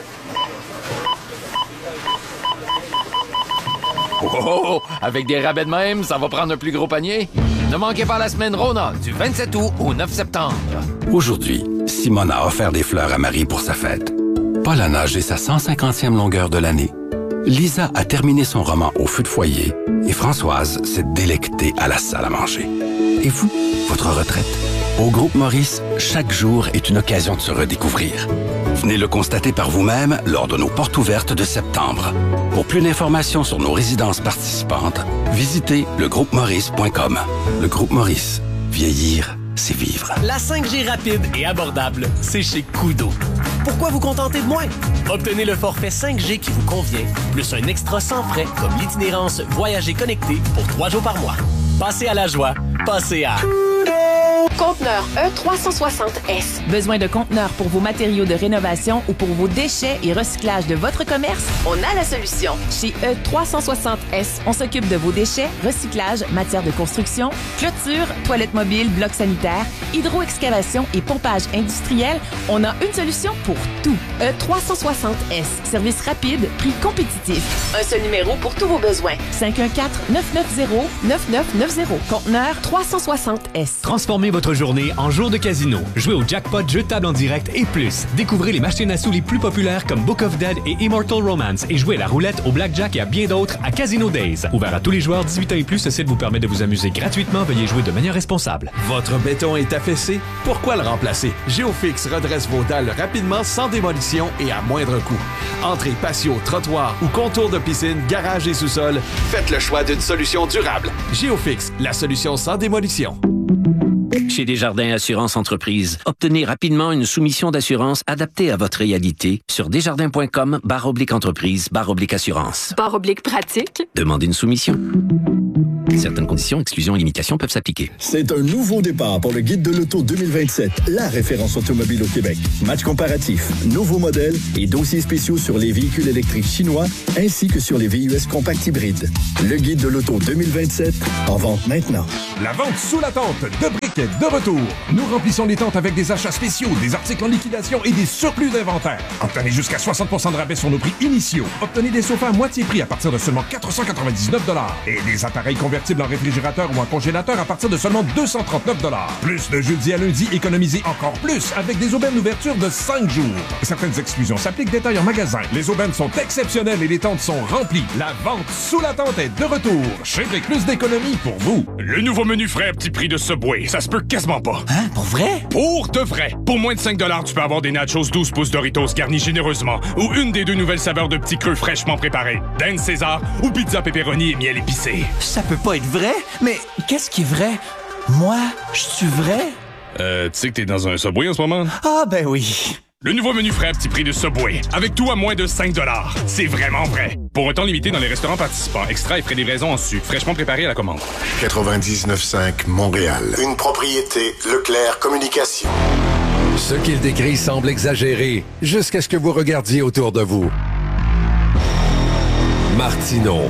Oh, oh, oh, avec des rabais de même, ça va prendre un plus gros panier. Ne manquez pas la semaine Rona du vingt-sept août au neuf septembre. Aujourd'hui, Simone a offert des fleurs à Marie pour sa fête. Paul a nagé sa cent cinquantième longueur de l'année. Lisa a terminé son roman au feu de foyer et Françoise s'est délectée à la salle à manger. Et vous, votre retraite? Au Groupe Maurice, chaque jour est une occasion de se redécouvrir. Venez le constater par vous-même lors de nos portes ouvertes de septembre. Pour plus d'informations sur nos résidences participantes, visitez le groupe maurice point com. Le Groupe Maurice, vieillir, c'est vivre. La cinq G rapide et abordable, c'est chez Koodo. Pourquoi vous contenter de moins? Obtenez le forfait cinq G qui vous convient, plus un extra sans frais comme l'itinérance Voyager connecté pour trois jours par mois. Passez à la joie, passez à... Conteneur E trois cent soixante S. Besoin de conteneurs pour vos matériaux de rénovation ou pour vos déchets et recyclage de votre commerce? On a la solution. Chez E trois cent soixante S, on s'occupe de vos déchets, recyclage, matières de construction, clôture, toilettes mobiles, blocs sanitaires, hydro-excavation et pompage industriel. On a une solution pour tout. E trois cent soixante S. Service rapide, prix compétitif. Un seul numéro pour tous vos besoins. cinq un quatre, neuf neuf zéro, neuf neuf neuf zéro. Conteneur trois cent soixante S. Transformez votre journée en jour de casino. Jouez au jackpot, jeu de table en direct et plus. Découvrez les machines à sous les plus populaires comme Book of Dead et Immortal Romance et jouez à la roulette, au blackjack et à bien d'autres à Casino Days. Ouvert à tous les joueurs dix-huit ans et plus, ce site vous permet de vous amuser gratuitement. Veuillez jouer de manière responsable. Votre béton est affaissé? Pourquoi le remplacer? Géofix redresse vos dalles rapidement, sans démolition et à moindre coût. Entrée, patio, trottoir ou contour de piscine, garage et sous-sol, faites le choix d'une solution durable. Géofix, la solution sans démolition. Chez Desjardins Assurance Entreprise, obtenez rapidement une soumission d'assurance adaptée à votre réalité sur desjardins.com barre oblique entreprise barre oblique assurance. Barre oblique pratique. Demandez une soumission. Certaines conditions, exclusions et limitations peuvent s'appliquer. C'est un nouveau départ pour le Guide de l'auto deux mille vingt-sept, la référence automobile au Québec. Match comparatif, nouveaux modèles et dossiers spéciaux sur les véhicules électriques chinois ainsi que sur les V U S compacts hybrides. Le Guide de l'auto deux mille vingt-sept, en vente maintenant. La vente sous la tente de Briquet de retour. Nous remplissons les tentes avec des achats spéciaux, des articles en liquidation et des surplus d'inventaire. Obtenez jusqu'à soixante pour cent de rabais sur nos prix initiaux. Obtenez des sofas à moitié prix à partir de seulement quatre cent quatre-vingt-dix-neuf dollars et des appareils convertibles en réfrigérateur ou en congélateur à partir de seulement deux cent trente-neuf dollars. Plus de jeudi à lundi, économisez encore plus avec des aubaines d'ouverture de cinq jours. Certaines exclusions s'appliquent, détail en magasin. Les aubaines sont exceptionnelles et les tentes sont remplies. La vente sous la tente est de retour. Chez Brick, plus d'économies pour vous. Le nouveau menu frais à petit prix de Subway, ça se peut quasiment pas. Hein? Pour vrai? Pour de vrai. Pour moins de cinq dollars, tu peux avoir des nachos douze pouces Doritos garnis généreusement ou une des deux nouvelles saveurs de petits creux fraîchement préparés. Dan César ou pizza pepperoni et miel épicé. Ça peut pas être vrai? Mais qu'est-ce qui est vrai? Moi, je suis vrai? Euh, tu sais que t'es dans un Subway en ce moment? Ah, ben oui. Le nouveau menu frais à petit prix de Subway, avec tout à moins de cinq dollars. C'est vraiment vrai. Pour un temps limité dans les restaurants participants, extra et frais de livraison en sucre, fraîchement préparé à la commande. quatre-vingt-dix-neuf cinq Montréal. Une propriété Leclerc Communication. Ce qu'il décrit semble exagéré, jusqu'à ce que vous regardiez autour de vous. Martineau.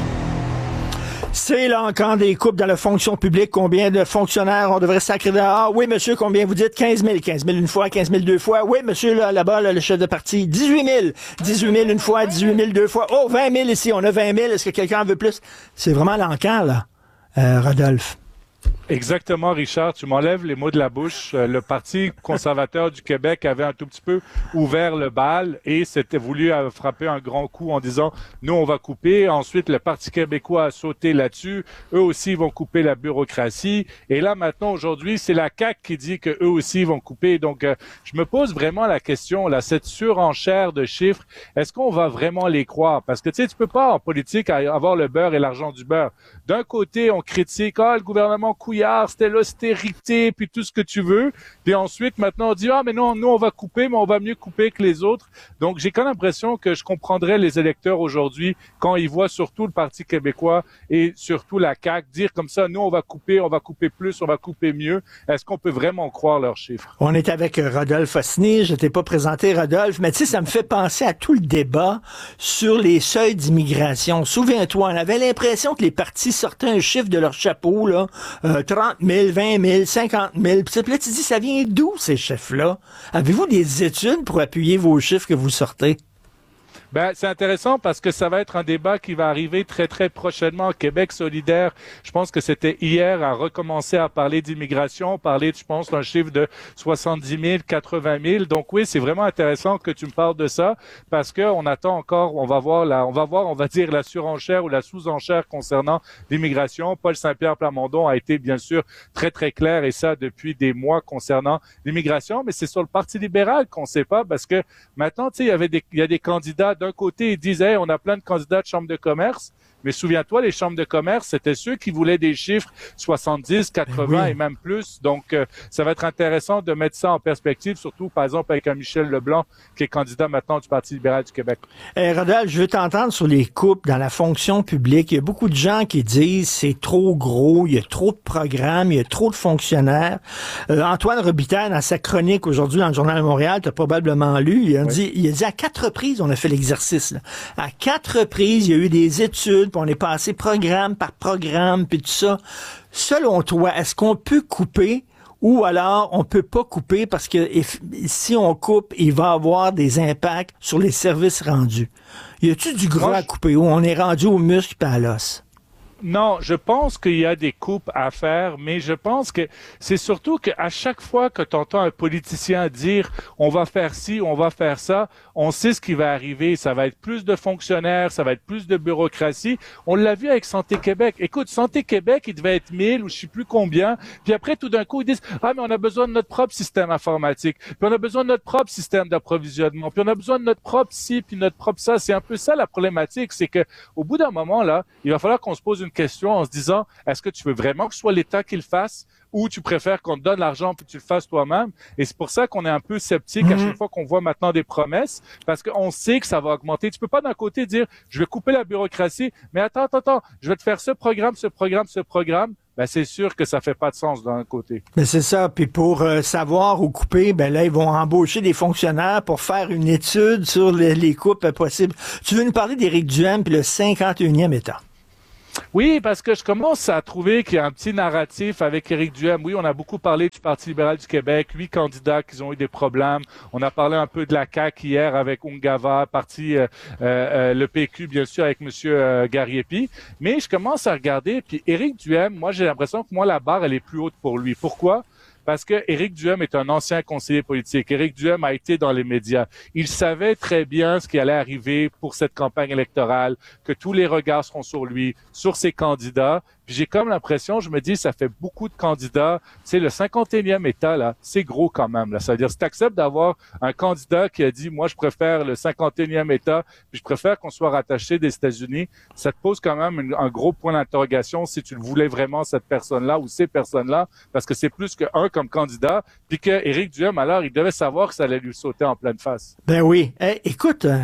C'est là encore des coupes dans la fonction publique. Combien de fonctionnaires on devrait sacrer dehors? Ah oui, monsieur, combien vous dites? quinze mille. quinze mille une fois, quinze mille deux fois. Oui, monsieur, là, là-bas, là, le chef de parti. dix-huit mille. dix-huit mille une fois, dix-huit mille deux fois. Oh, vingt mille ici. On a vingt mille. Est-ce que quelqu'un en veut plus? C'est vraiment l'encan, là, euh, Rodolphe. Exactement, Richard. Tu m'enlèves les mots de la bouche. Euh, le Parti conservateur du Québec avait un tout petit peu ouvert le bal et s'était voulu euh, frapper un grand coup en disant « Nous, on va couper ». Ensuite, le Parti québécois a sauté là-dessus. Eux aussi vont couper la bureaucratie. Et là, maintenant, aujourd'hui, c'est la C A Q qui dit qu'eux aussi vont couper. Donc, euh, je me pose vraiment la question, là, cette surenchère de chiffres, est-ce qu'on va vraiment les croire? Parce que, tu sais, tu peux pas, en politique, avoir le beurre et l'argent du beurre. D'un côté, on critique « Ah, le gouvernement Couillard, c'était l'austérité, puis tout ce que tu veux. » Puis ensuite, maintenant, on dit « Ah, mais non, nous, on va couper, mais on va mieux couper que les autres. » Donc, j'ai quand même l'impression que je comprendrais les électeurs aujourd'hui quand ils voient surtout le Parti québécois et surtout la C A Q dire comme ça « Nous, on va couper, on va couper plus, on va couper mieux. » Est-ce qu'on peut vraiment croire leurs chiffres? On est avec Rodolphe Osny. Je t'ai pas présenté, Rodolphe, mais tu sais, ça me fait penser à tout le débat sur les seuils d'immigration. Souviens-toi, on avait l'impression que les partis sortaient un chiffre de leur chapeau, là, euh, trente mille, vingt mille, cinquante mille. Puis là, tu dis, ça vient d'où, ces chiffres-là? Avez-vous des études pour appuyer vos chiffres que vous sortez? Ben, c'est intéressant parce que ça va être un débat qui va arriver très, très prochainement. Québec solidaire, je pense que c'était hier, a recommencé à parler d'immigration, parler, je pense, d'un chiffre de soixante-dix mille, quatre-vingt mille. Donc oui, c'est vraiment intéressant que tu me parles de ça parce que on attend encore, on va voir la, on va voir, on va dire la surenchère ou la sous-enchère concernant l'immigration. Paul Saint-Pierre Plamondon a été, bien sûr, très, très clair et ça depuis des mois concernant l'immigration. Mais c'est sur le Parti libéral qu'on sait pas parce que maintenant, tu sais, il y avait des, il y a des candidats. D'un côté, ils disaient, hey, on a plein de candidats de chambre de commerce. Mais souviens-toi, les chambres de commerce, c'était ceux qui voulaient des chiffres soixante-dix, quatre-vingts oui. et même plus. Donc, euh, ça va être intéressant de mettre ça en perspective, surtout, par exemple, avec un Michel Leblanc, qui est candidat maintenant du Parti libéral du Québec. Hey, Rodolphe, je veux t'entendre sur les coupes dans la fonction publique. Il y a beaucoup de gens qui disent c'est trop gros, il y a trop de programmes, il y a trop de fonctionnaires. Euh, Antoine Robitaille, dans sa chronique aujourd'hui dans le Journal de Montréal, tu as probablement lu, il a, oui. dit, il a dit à quatre reprises, on a fait l'exercice. Là. À quatre reprises, il y a eu des études, puis on est passé programme par programme, puis tout ça. Selon toi, est-ce qu'on peut couper ou alors on peut pas couper parce que if, si on coupe, il va avoir des impacts sur les services rendus? Y a-tu du gras à couper ou on est rendu au muscle et à l'os? Non, je pense qu'il y a des coupes à faire, mais je pense que c'est surtout qu'à chaque fois que tu entends un politicien dire on va faire ci, on va faire ça, on sait ce qui va arriver. Ça va être plus de fonctionnaires, ça va être plus de bureaucratie. On l'a vu avec Santé Québec. Écoute, Santé Québec, il devait être mille ou je sais plus combien. Puis après, tout d'un coup, ils disent ah, mais on a besoin de notre propre système informatique. Puis on a besoin de notre propre système d'approvisionnement. Puis on a besoin de notre propre ci, puis notre propre ça. C'est un peu ça la problématique. C'est que au bout d'un moment, là, il va falloir qu'on se pose une question en se disant, est-ce que tu veux vraiment que ce soit l'État qui le fasse ou tu préfères qu'on te donne l'argent pour que tu le fasses toi-même? Et c'est pour ça qu'on est un peu sceptique mmh. à chaque fois qu'on voit maintenant des promesses, parce qu'on sait que ça va augmenter. Tu peux pas d'un côté dire, je vais couper la bureaucratie, mais attends, attends, attends, je vais te faire ce programme, ce programme, ce programme. Ben, c'est sûr que ça fait pas de sens d'un côté. Mais c'est ça. Puis pour euh, savoir où couper, ben là, ils vont embaucher des fonctionnaires pour faire une étude sur les, les coupes possibles. Tu veux nous parler d'Éric Duhaime puis le cinquante et unième État? Oui, parce que je commence à trouver qu'il y a un petit narratif avec Éric Duhaime. Oui, on a beaucoup parlé du Parti libéral du Québec, huit candidats qui ont eu des problèmes. On a parlé un peu de la C A Q hier avec Ungava, parti euh, euh, le P Q, bien sûr, avec Monsieur euh, Gariepi. Mais je commence à regarder, puis Éric Duhaime, moi, j'ai l'impression que moi, la barre, elle est plus haute pour lui. Pourquoi? Parce que Éric Duhaime est un ancien conseiller politique. Éric Duhaime a été dans les médias. Il savait très bien ce qui allait arriver pour cette campagne électorale, que tous les regards seront sur lui, sur ses candidats. Puis j'ai comme l'impression, je me dis, ça fait beaucoup de candidats. C'est le cinquante et unième État, là, c'est gros quand même. Là. Ça veut dire, si tu acceptes d'avoir un candidat qui a dit, moi, je préfère le cinquante et unième État, puis je préfère qu'on soit rattaché des États-Unis, ça te pose quand même une, un gros point d'interrogation si tu le voulais vraiment, cette personne-là ou ces personnes-là, parce que c'est plus qu'un comme candidat, puis que Éric Duhaime, alors, il devait savoir que ça allait lui sauter en pleine face. Ben oui. Hey, écoute... Euh...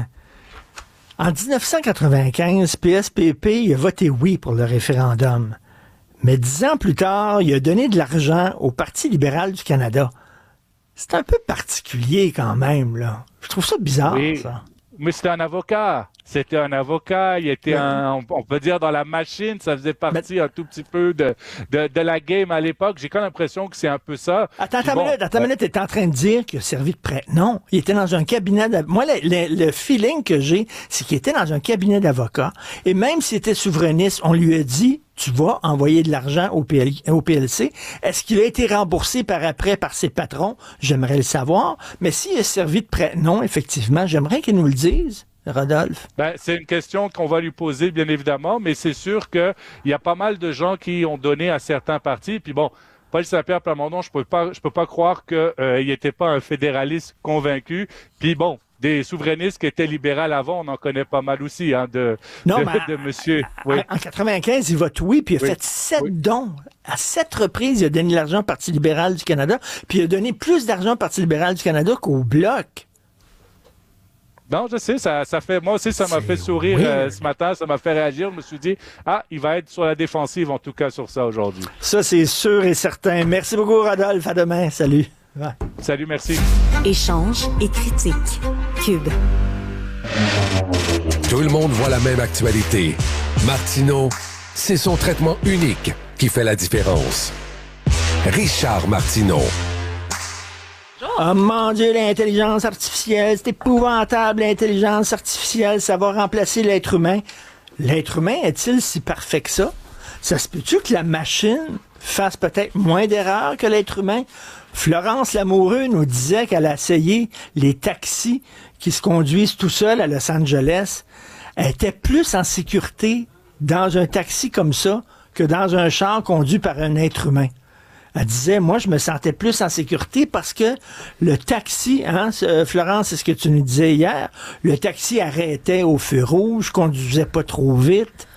En dix-neuf cent quatre-vingt-quinze, P S P P il a voté oui pour le référendum. Mais dix ans plus tard, il a donné de l'argent au Parti libéral du Canada. C'est un peu particulier quand même, là. Je trouve ça bizarre, oui, ça. Mais c'était un avocat. C'était un avocat, il était, un, on peut dire, dans la machine, ça faisait partie un tout petit peu de, de, de la game à l'époque. J'ai quand même l'impression que c'est un peu ça. Attends, attends, bon, minute, attends, ouais. minute, t'es en train de dire qu'il a servi de prêt. Non, il était dans un cabinet d'avocat. Moi, le, le, le feeling que j'ai, c'est qu'il était dans un cabinet d'avocat. Et même s'il était souverainiste, on lui a dit, tu vas envoyer de l'argent au, P L, au P L C. Est-ce qu'il a été remboursé par après par ses patrons? J'aimerais le savoir. Mais s'il a servi de prêt, non, effectivement, j'aimerais qu'il nous le dise. Rodolphe? Ben, c'est une question qu'on va lui poser, bien évidemment, mais c'est sûr qu'il y a pas mal de gens qui ont donné à certains partis. Puis bon, Paul Saint-Pierre Plamondon, je peux pas, je peux pas croire qu'il euh, n'était pas un fédéraliste convaincu. Puis bon, des souverainistes qui étaient libéraux avant, on en connaît pas mal aussi, hein, de, non, de, mais de monsieur. Oui. En quatre-vingt-quinze, il vote oui, puis il a oui. fait sept oui. dons. À sept reprises, il a donné de l'argent au Parti libéral du Canada, puis il a donné plus d'argent au Parti libéral du Canada qu'au Bloc. Non, je sais, ça, ça fait, moi aussi, ça m'a fait sourire euh, ce matin, ça m'a fait réagir. Je me suis dit, ah, il va être sur la défensive, en tout cas, sur ça aujourd'hui. Ça, c'est sûr et certain. Merci beaucoup, Rodolphe. À demain. Salut. Ouais. Salut, merci. Échange et critique. Cube. Tout le monde voit la même actualité. Martineau, c'est son traitement unique qui fait la différence. Richard Martineau. Oh mon Dieu, l'intelligence artificielle, c'est épouvantable, l'intelligence artificielle, ça va remplacer l'être humain. L'être humain est-il si parfait que ça? Ça se peut-tu que la machine fasse peut-être moins d'erreurs que l'être humain? Florence Lamoureux nous disait qu'elle a essayé les taxis qui se conduisent tout seuls à Los Angeles. Elle était plus en sécurité dans un taxi comme ça que dans un char conduit par un être humain. Elle disait, moi, je me sentais plus en sécurité parce que le taxi, hein, Florence, c'est ce que tu nous disais hier, le taxi arrêtait au feu rouge, conduisait pas trop vite.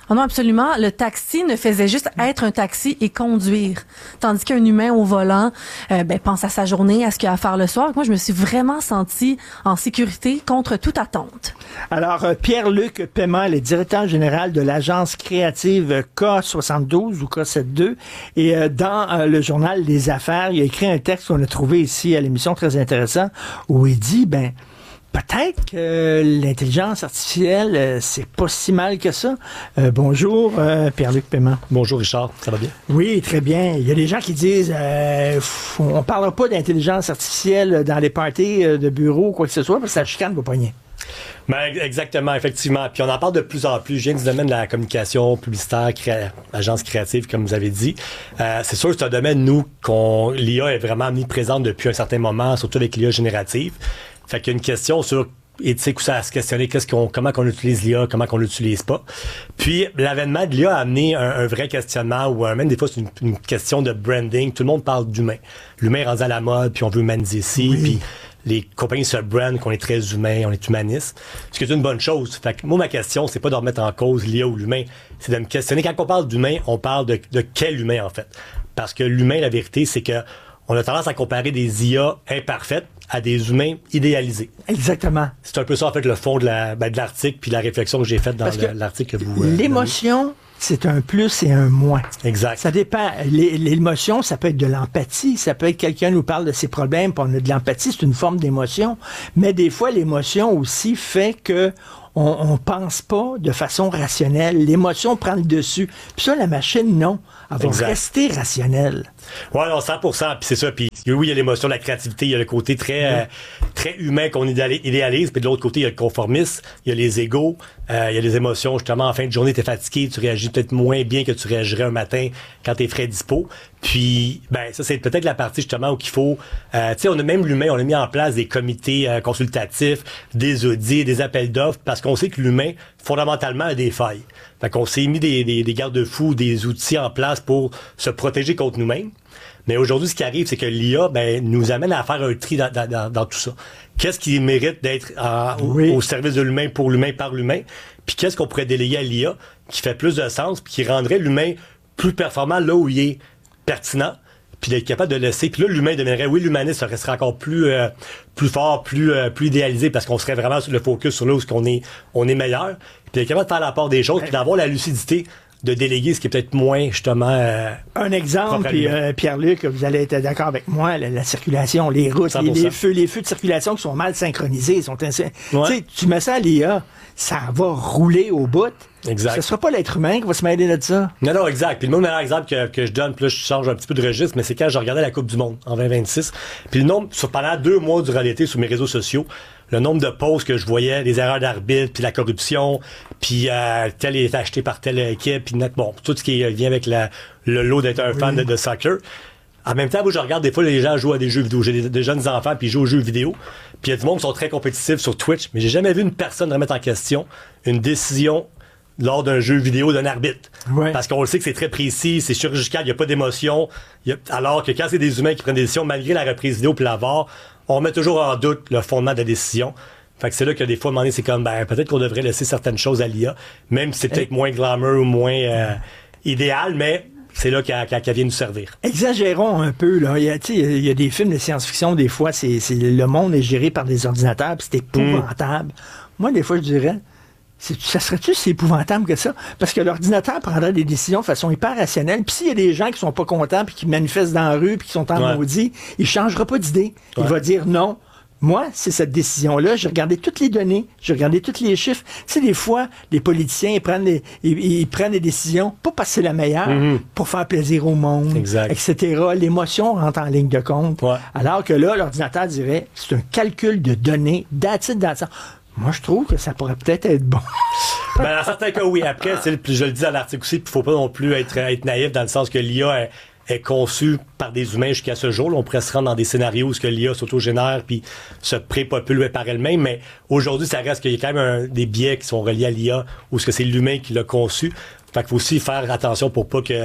Oh non, absolument. Le taxi ne faisait juste être un taxi et conduire. Tandis qu'un humain au volant euh, ben, pense à sa journée, à ce qu'il a à faire le soir. Moi, je me suis vraiment sentie en sécurité contre toute attente. Alors, euh, Pierre-Luc Paiement, le directeur général de l'agence créative K soixante-douze ou K soixante-douze. Et euh, dans euh, le journal Les Affaires, il a écrit un texte qu'on a trouvé ici à l'émission très intéressant où il dit, ben, peut-être que l'intelligence artificielle, euh, c'est pas si mal que ça. Euh, bonjour, euh, Pierre-Luc Paiement. Bonjour, Richard. Ça va bien? Oui, très bien. Il y a des gens qui disent, euh, on ne parlera pas d'intelligence artificielle dans les parties de bureau ou quoi que ce soit, parce que ça chicane vos poignets. Ben, exactement, effectivement. Puis on en parle de plus en plus. Je viens du domaine de la communication publicitaire, créa... agence créative, comme vous avez dit. Euh, c'est sûr que c'est un domaine, nous, qu'on l'I A est vraiment mis présente depuis un certain moment, surtout avec l'I A générative. Fait qu'il y a une question sur éthique où ça à se questionner qu'est-ce qu'on, comment qu'on utilise l'I A, comment qu'on l'utilise pas. Puis l'avènement de l'I A a amené un, un vrai questionnement ou un, même des fois c'est une, une question de branding. Tout le monde parle d'humain. L'humain est rendu à la mode, puis on veut humaniser ici, oui. Puis les compagnies se brandent qu'on est très humain, on est humaniste. Ce qui est une bonne chose. Fait que moi, ma question, c'est pas de remettre en cause l'I A ou l'humain, c'est de me questionner. Quand on parle d'humain, on parle de, de quel humain, en fait. Parce que l'humain, la vérité, c'est que on a tendance à comparer des I A imparfaites à des humains idéalisés. Exactement. C'est un peu ça, en fait, le fond de, la, ben, de l'article puis la réflexion que j'ai faite dans le, l'article que vous... Euh, l'émotion, c'est un plus et un moins. Exact. Ça dépend. L'émotion, ça peut être de l'empathie. Ça peut être quelqu'un nous parle de ses problèmes, puis on a de l'empathie. C'est une forme d'émotion. Mais des fois, l'émotion aussi fait que on, on pense pas de façon rationnelle. L'émotion prend le dessus. Puis ça, la machine, non. Elle va exact. Rester rationnelle. Ouais, non, cent pour cent. Puis c'est ça. Puis oui, il y a l'émotion, la créativité. Il y a le côté très, mmh. euh, très humain qu'on idéalise. Puis de l'autre côté, il y a le conformisme. Il y a les égos. Euh, il y a les émotions. Justement, en fin de journée, t'es fatigué. Tu réagis peut-être moins bien que tu réagirais un matin quand t'es frais dispo. Puis, ben, ça, c'est peut-être la partie, justement, où il faut... Euh, tu sais, on a même l'humain, on a mis en place des comités euh, consultatifs, des audits, des appels d'offres, parce qu'on sait que l'humain, fondamentalement, a des failles. Fait qu'on s'est mis des, des, des garde-fous, des outils en place pour se protéger contre nous-mêmes. Mais aujourd'hui, ce qui arrive, c'est que l'I A, ben, nous amène à faire un tri dans, dans, dans, dans tout ça. Qu'est-ce qui mérite d'être en, oui. au, au service de l'humain, pour l'humain, par l'humain? Puis qu'est-ce qu'on pourrait déléguer à l'I A qui fait plus de sens, puis qui rendrait l'humain plus performant là où il est pertinent, puis d'être capable de laisser. Puis là, l'humain deviendrait, oui, l'humanisme resterait encore plus euh, plus fort, plus euh, plus idéalisé, parce qu'on serait vraiment sur le focus sur là où on est, on est meilleur. Puis d'être capable de faire la part des choses, puis d'avoir la lucidité de déléguer ce qui est peut-être moins, justement... Euh, un exemple, puis euh, Pierre-Luc, vous allez être d'accord avec moi, la, la circulation, les routes, les, les feux les feux de circulation qui sont mal synchronisés. Sont ins- ouais. Tu mets ça à l'I A, ça va rouler au bout. Exact. Ce sera pas l'être humain qui va se mêler de ça. Non, non, exact. Puis le meilleur exemple que, que je donne, puis là, je change un petit peu de registre, mais c'est quand je regardais la Coupe du Monde en vingt vingt-six. Puis le nombre, sur, pendant deux mois durant l'été, sur mes réseaux sociaux, le nombre de posts que je voyais, les erreurs d'arbitre, puis la corruption, puis euh, tel est acheté par telle équipe, puis net, bon, tout ce qui vient avec la, le lot d'être un oui. fan de, de soccer. En même temps, moi, je regarde des fois les gens jouent à des jeux vidéo. J'ai des, des jeunes enfants, puis ils jouent aux jeux vidéo. Puis il y a du monde qui sont très compétitifs sur Twitch, mais j'ai jamais vu une personne remettre en question une décision lors d'un jeu vidéo d'un arbitre. Ouais. Parce qu'on le sait que c'est très précis, c'est chirurgical, il n'y a pas d'émotion. Y a, alors que quand c'est des humains qui prennent des décisions, malgré la reprise vidéo puis la V A R, on met toujours en doute le fondement de la décision. Fait que c'est là que des fois, à un moment donné, c'est comme, ben, peut-être qu'on devrait laisser certaines choses à l'I A, même si c'est peut-être moins glamour ou moins euh, idéal, mais c'est là qu'elle, qu'elle vient nous servir. Exagérons un peu, là. Il y a, il y a des films de science-fiction, des fois, c'est, c'est le monde est géré par des ordinateurs, puis c'est épouvantable. Mmh. Moi, des fois, je dirais, c'est, ça serait-tu si épouvantable que ça? Parce que l'ordinateur prendrait des décisions de façon hyper rationnelle. Puis s'il y a des gens qui sont pas contents, puis qui manifestent dans la rue, puis qui sont en ouais. maudit, il changera pas d'idée. Ouais. Il va dire non. Moi, c'est cette décision-là. J'ai regardé toutes les données, j'ai regardé tous les chiffres. Tu sais, des fois, les politiciens, ils prennent des, ils, ils prennent des décisions, pas parce que c'est la meilleure, mm-hmm. pour faire plaisir au monde, exact. et cetera. L'émotion rentre en ligne de compte. Ouais. Alors que là, l'ordinateur dirait, c'est un calcul de données, that's it, that's it. Moi, je trouve que ça pourrait peut-être être bon. Ben, dans certains cas, oui. Après, c'est, je le dis dans l'article aussi, il ne faut pas non plus être, être naïf dans le sens que l'I A est, est conçue par des humains jusqu'à ce jour. Là, on pourrait se rendre dans des scénarios où ce que l'I A s'autogénère puis se prépopule par elle-même. Mais aujourd'hui, ça reste qu'il y a quand même un, des biais qui sont reliés à l'I A où ce que c'est l'humain qui l'a conçu. Fait qu'il faut aussi faire attention pour pas que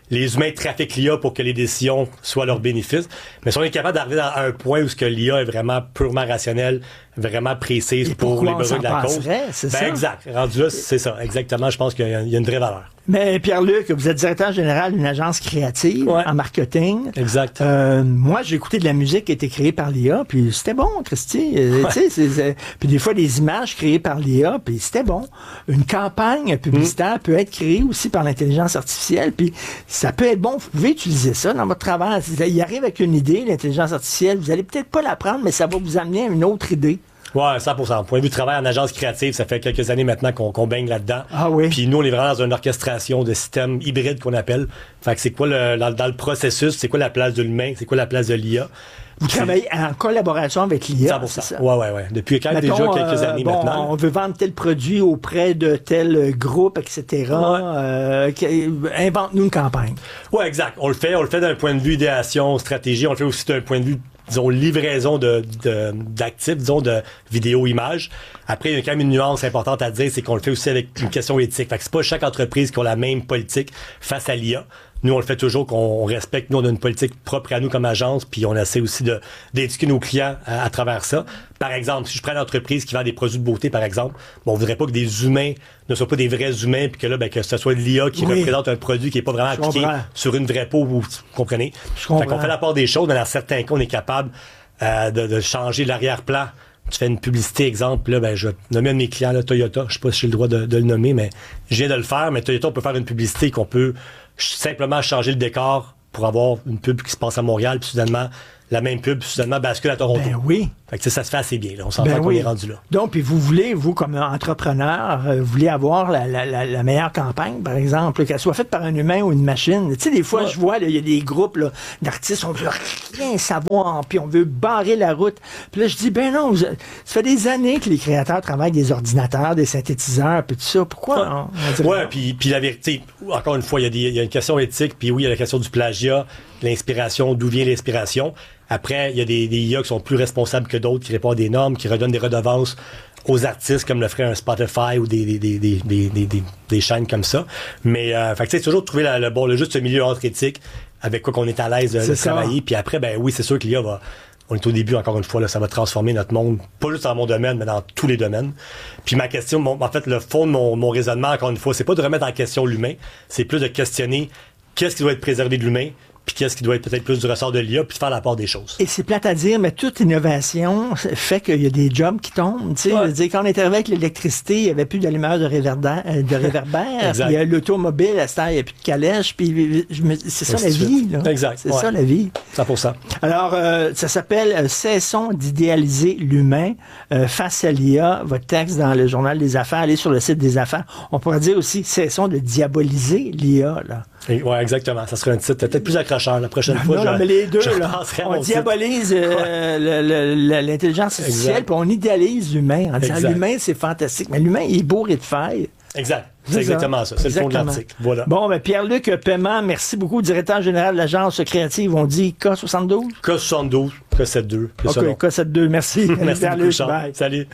les humains trafiquent l'I A pour que les décisions soient à leur bénéfice. Mais si on est capable d'arriver à un point où ce que l'I A est vraiment purement rationnelle, vraiment précise pour les besoins de la cause. C'est ben ça? Exact. Rendu là, c'est ça. Exactement. Je pense qu'il y a, il y a une vraie valeur. Mais Pierre-Luc, vous êtes directeur général d'une agence créative ouais. en marketing. Exact. Euh, moi, j'ai écouté de la musique qui a été créée par l'I A, puis c'était bon, Christy. Euh, ouais. Tu sais, puis des fois, des images créées par l'I A, puis c'était bon. Une campagne publicitaire mmh. peut être créée aussi par l'intelligence artificielle, puis ça peut être bon. Vous pouvez utiliser ça dans votre travail. Il arrive avec une idée, l'intelligence artificielle, vous allez peut-être pas la prendre, mais ça va vous amener à une autre idée. Ouais, cent pour cent. Point de vue de travail en agence créative, ça fait quelques années maintenant qu'on, qu'on baigne là-dedans. Ah oui. Puis nous, on est vraiment dans une orchestration de systèmes hybrides qu'on appelle. Fait que c'est quoi le, dans, dans le processus, c'est quoi la place de l'humain, c'est quoi la place de l'I A. Vous c'est... travaillez en collaboration avec l'I A, cent pour cent. c'est ça? Ouais, ouais, ouais. Depuis quand même déjà quelques années euh, bon, maintenant. On veut vendre tel produit auprès de tel groupe, et cetera. Ouais. Euh, invente-nous une campagne. Ouais, exact. On le fait. On le fait d'un point de vue idéation, stratégie. On le fait aussi d'un point de vue disons, livraison de, de, d'actifs, disons, de vidéos, images. Après, il y a quand même une nuance importante à dire, c'est qu'on le fait aussi avec une question éthique. Fait que c'est pas chaque entreprise qui a la même politique face à l'I A. Nous, on le fait toujours qu'on respecte. Nous, on a une politique propre à nous comme agence, puis on essaie aussi de, d'éduquer nos clients à, à travers ça. Par exemple, si je prends une entreprise qui vend des produits de beauté, par exemple, bon, on voudrait pas que des humains ne soient pas des vrais humains, puis que là, ben, que ce soit de l'I A qui oui. représente un produit qui est pas vraiment je appliqué comprends. Sur une vraie peau, vous comprenez? Je comprends. Fait qu'on fait la part des choses, mais dans certains cas, on est capable euh, de, de changer l'arrière-plan. Tu fais une publicité, exemple, là, ben, je vais nommer un de mes clients, là, Toyota. Je sais pas si j'ai le droit de, de le nommer, mais je viens de le faire. Mais Toyota, on peut faire une publicité qu'on peut simplement changer le décor pour avoir une pub qui se passe à Montréal, puis soudainement, la même pub, soudainement, bascule à Toronto. Ben oui. Fait que ça se fait assez bien, là. On s'entend ben qu'on oui. est rendu là. Donc, puis vous voulez, vous, comme entrepreneur, euh, vous voulez avoir la, la, la, la meilleure campagne, par exemple, qu'elle soit faite par un humain ou une machine. Tu sais, des fois, ouais. je vois, il y a des groupes là, d'artistes, on veut rien savoir, puis on veut barrer la route. Puis là, je dis, ben non, vous, ça fait des années que les créateurs travaillent avec des ordinateurs, des synthétiseurs, puis tout ça. Pourquoi? Ouais, on, on ouais puis, puis la vérité, encore une fois, il y a des, il y a une question éthique, puis oui, il y a la question du plagiat, l'inspiration, d'où vient l'inspiration. Après, il y a des, des I A qui sont plus responsables que d'autres, qui répondent à des normes, qui redonnent des redevances aux artistes, comme le ferait un Spotify ou des, des, des, des, des, des, des, des chaînes comme ça. Mais, euh, fait que c'est toujours de trouver la, le bon, le juste milieu entre éthique, avec quoi qu'on est à l'aise de, de travailler. Puis après, ben oui, c'est sûr que l'I A va, on est au début, encore une fois, là, ça va transformer notre monde, pas juste dans mon domaine, mais dans tous les domaines. Puis ma question, mon, en fait, le fond de mon, mon raisonnement, encore une fois, c'est pas de remettre en question l'humain, c'est plus de questionner qu'est-ce qui doit être préservé de l'humain, puis qu'est-ce qui doit être peut-être plus du ressort de l'I A, puis de faire la part des choses. Et c'est plate à dire, mais toute innovation fait qu'il y a des jobs qui tombent. Tu sais, ouais. dire, quand on est arrivé avec l'électricité, il n'y avait plus d'allumeurs de réverbère. De réverbère puis il y a l'automobile, à cette heure, il n'y a plus de calèche. Puis c'est ça la vie. Là. Exact. C'est ouais. ça la vie. cent pour cent. Alors, euh, ça s'appelle euh, « Cessons d'idéaliser l'humain euh, face à l'I A ». Votre texte dans le Journal des Affaires, allez sur le site des Affaires. On pourrait dire aussi « Cessons de diaboliser l'I A ». Oui, exactement. Ça serait un titre peut-être plus accrocheur la prochaine non, fois. Non, je, mais les deux, là, on diabolise euh, le, le, l'intelligence artificielle, puis on idéalise l'humain en disant exact. L'humain, c'est fantastique. Mais l'humain, il est bourré de failles. Exact. C'est, c'est exactement ça. C'est exactement. Le fond de l'article. Voilà. Bon, ben Pierre-Luc Paiement, merci beaucoup, directeur général de l'agence créative. On dit K soixante-douze? K soixante-douze, K soixante-douze. OK, K soixante-douze. Merci. Merci Pierre-Luc. Bye. Salut.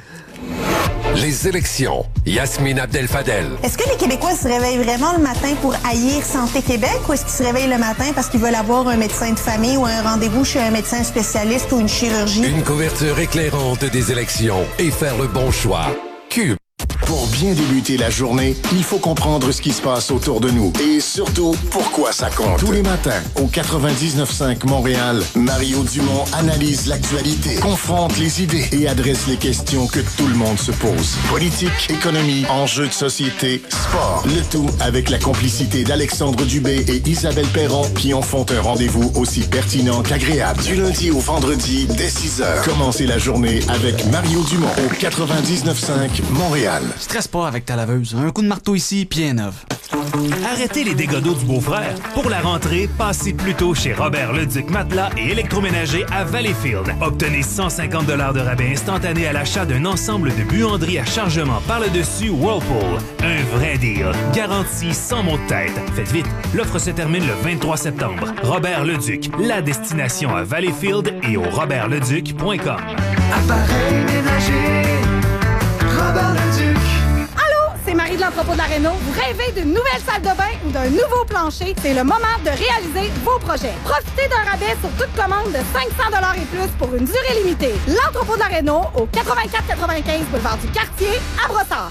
Les élections. Yasmine Abdel-Fadel. Est-ce que les Québécois se réveillent vraiment le matin pour haïr Santé Québec ou est-ce qu'ils se réveillent le matin parce qu'ils veulent avoir un médecin de famille ou un rendez-vous chez un médecin spécialiste ou une chirurgie? Une couverture éclairante des élections et faire le bon choix. Cube. Pour bien débuter la journée, il faut comprendre ce qui se passe autour de nous et surtout pourquoi ça compte. Tous les matins, au quatre-vingt-dix-neuf cinq Montréal, Mario Dumont analyse l'actualité, confronte les idées et adresse les questions que tout le monde se pose. Politique, économie, enjeux de société, sport. Le tout avec la complicité d'Alexandre Dubé et Isabelle Perron qui en font un rendez-vous aussi pertinent qu'agréable. Du lundi au vendredi, dès six heures. Commencez la journée avec Mario Dumont au quatre-vingt-dix-neuf cinq Montréal. Stresse pas avec ta laveuse. Un coup de marteau ici, puis un neuve. Arrêtez les dégâts d'eau du beau-frère. Pour la rentrée, passez plutôt chez Robert Leduc Matelas et électroménager à Valleyfield. Obtenez cent cinquante dollars de rabais instantané à l'achat d'un ensemble de buanderies à chargement par le dessus Whirlpool. Un vrai deal. Garantie sans mot de tête. Faites vite, l'offre se termine le vingt-trois septembre. Robert Leduc, la destination à Valleyfield et au robert leduc point com. Appareil ménager, Robert Leduc. Allô, c'est Marie de l'entrepôt de la Réno, vous rêvez d'une nouvelle salle de bain ou d'un nouveau plancher, c'est le moment de réaliser vos projets. Profitez d'un rabais sur toute commande de cinq cents dollars et plus pour une durée limitée. L'entrepôt de la Réno au quatre-vingt-quatre quatre-vingt-quinze boulevard du Quartier à Brossard.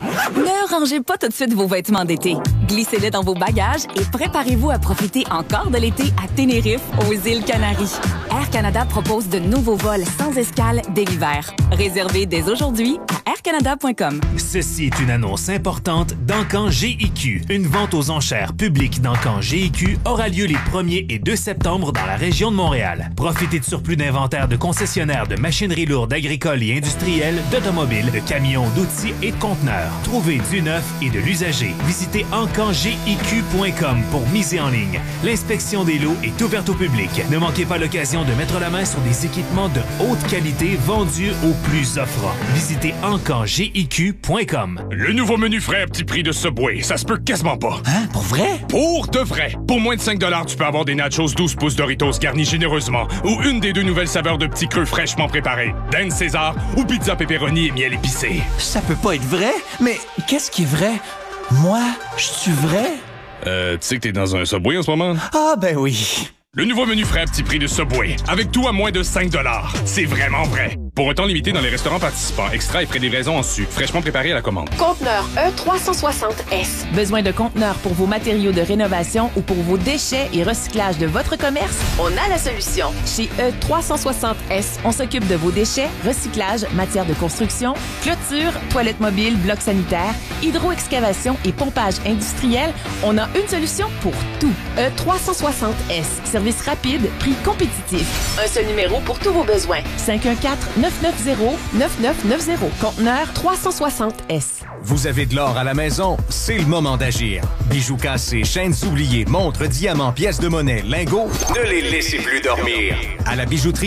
Ne rangez pas tout de suite vos vêtements d'été. Glissez-les dans vos bagages et préparez-vous à profiter encore de l'été à Tenerife, aux îles Canaries. Air Canada propose de nouveaux vols sans escale dès l'hiver. Réservez dès aujourd'hui à air canada point com. Ceci est une annonce importante d'Encan G I Q. Une vente aux enchères publique d'Encan G I Q aura lieu les premier et deux septembre dans la région de Montréal. Profitez de surplus d'inventaire de concessionnaires de machinerie lourde agricole et industrielle, d'automobiles, de camions, d'outils et de conteneurs. Trouvez du neuf et de l'usager. Visitez encan g i q point com pour miser en ligne. L'inspection des lots est ouverte au public. Ne manquez pas l'occasion de mettre la main sur des équipements de haute qualité vendus au plus offrant. Visitez encan g i q point com. Le nouveau menu frais à petit prix de Subway, ça se peut quasiment pas. Hein? Pour vrai? Pour de vrai. Pour moins de cinq dollars, tu peux avoir des nachos douze pouces Doritos garnis généreusement ou une des deux nouvelles saveurs de petits creux fraîchement préparés. Dan César ou pizza pepperoni et miel épicé. Ça peut pas être vrai, mais qu'est-ce qui est vrai? Moi, je suis vrai? Euh, tu sais que t'es dans un Subway en ce moment? Ah, ben oui. Le nouveau menu frais à petit prix de Subway, avec tout à moins de cinq dollars. C'est vraiment vrai. Pour un temps limité dans les restaurants participants, extra et frais de livraison en su, fraîchement préparé à la commande. Conteneur E trois cent soixante S. Besoin de conteneurs pour vos matériaux de rénovation ou pour vos déchets et recyclage de votre commerce? On a la solution. Chez E trois cent soixante S, on s'occupe de vos déchets, recyclage, matière de construction, clôture, toilettes mobiles, blocs sanitaires, hydro-excavation et pompage industriel. On a une solution pour tout. E trois cent soixante S. Service rapide, prix compétitif. Un seul numéro pour tous vos besoins. cinq un quatre neuf neuf zéro neuf neuf neuf zéro. Conteneur trois cent soixante S. Vous avez de l'or à la maison? C'est le moment d'agir. Bijoux cassés, chaînes oubliées, montres, diamants, pièces de monnaie, lingots, ne les laissez plus dormir. À la bijouterie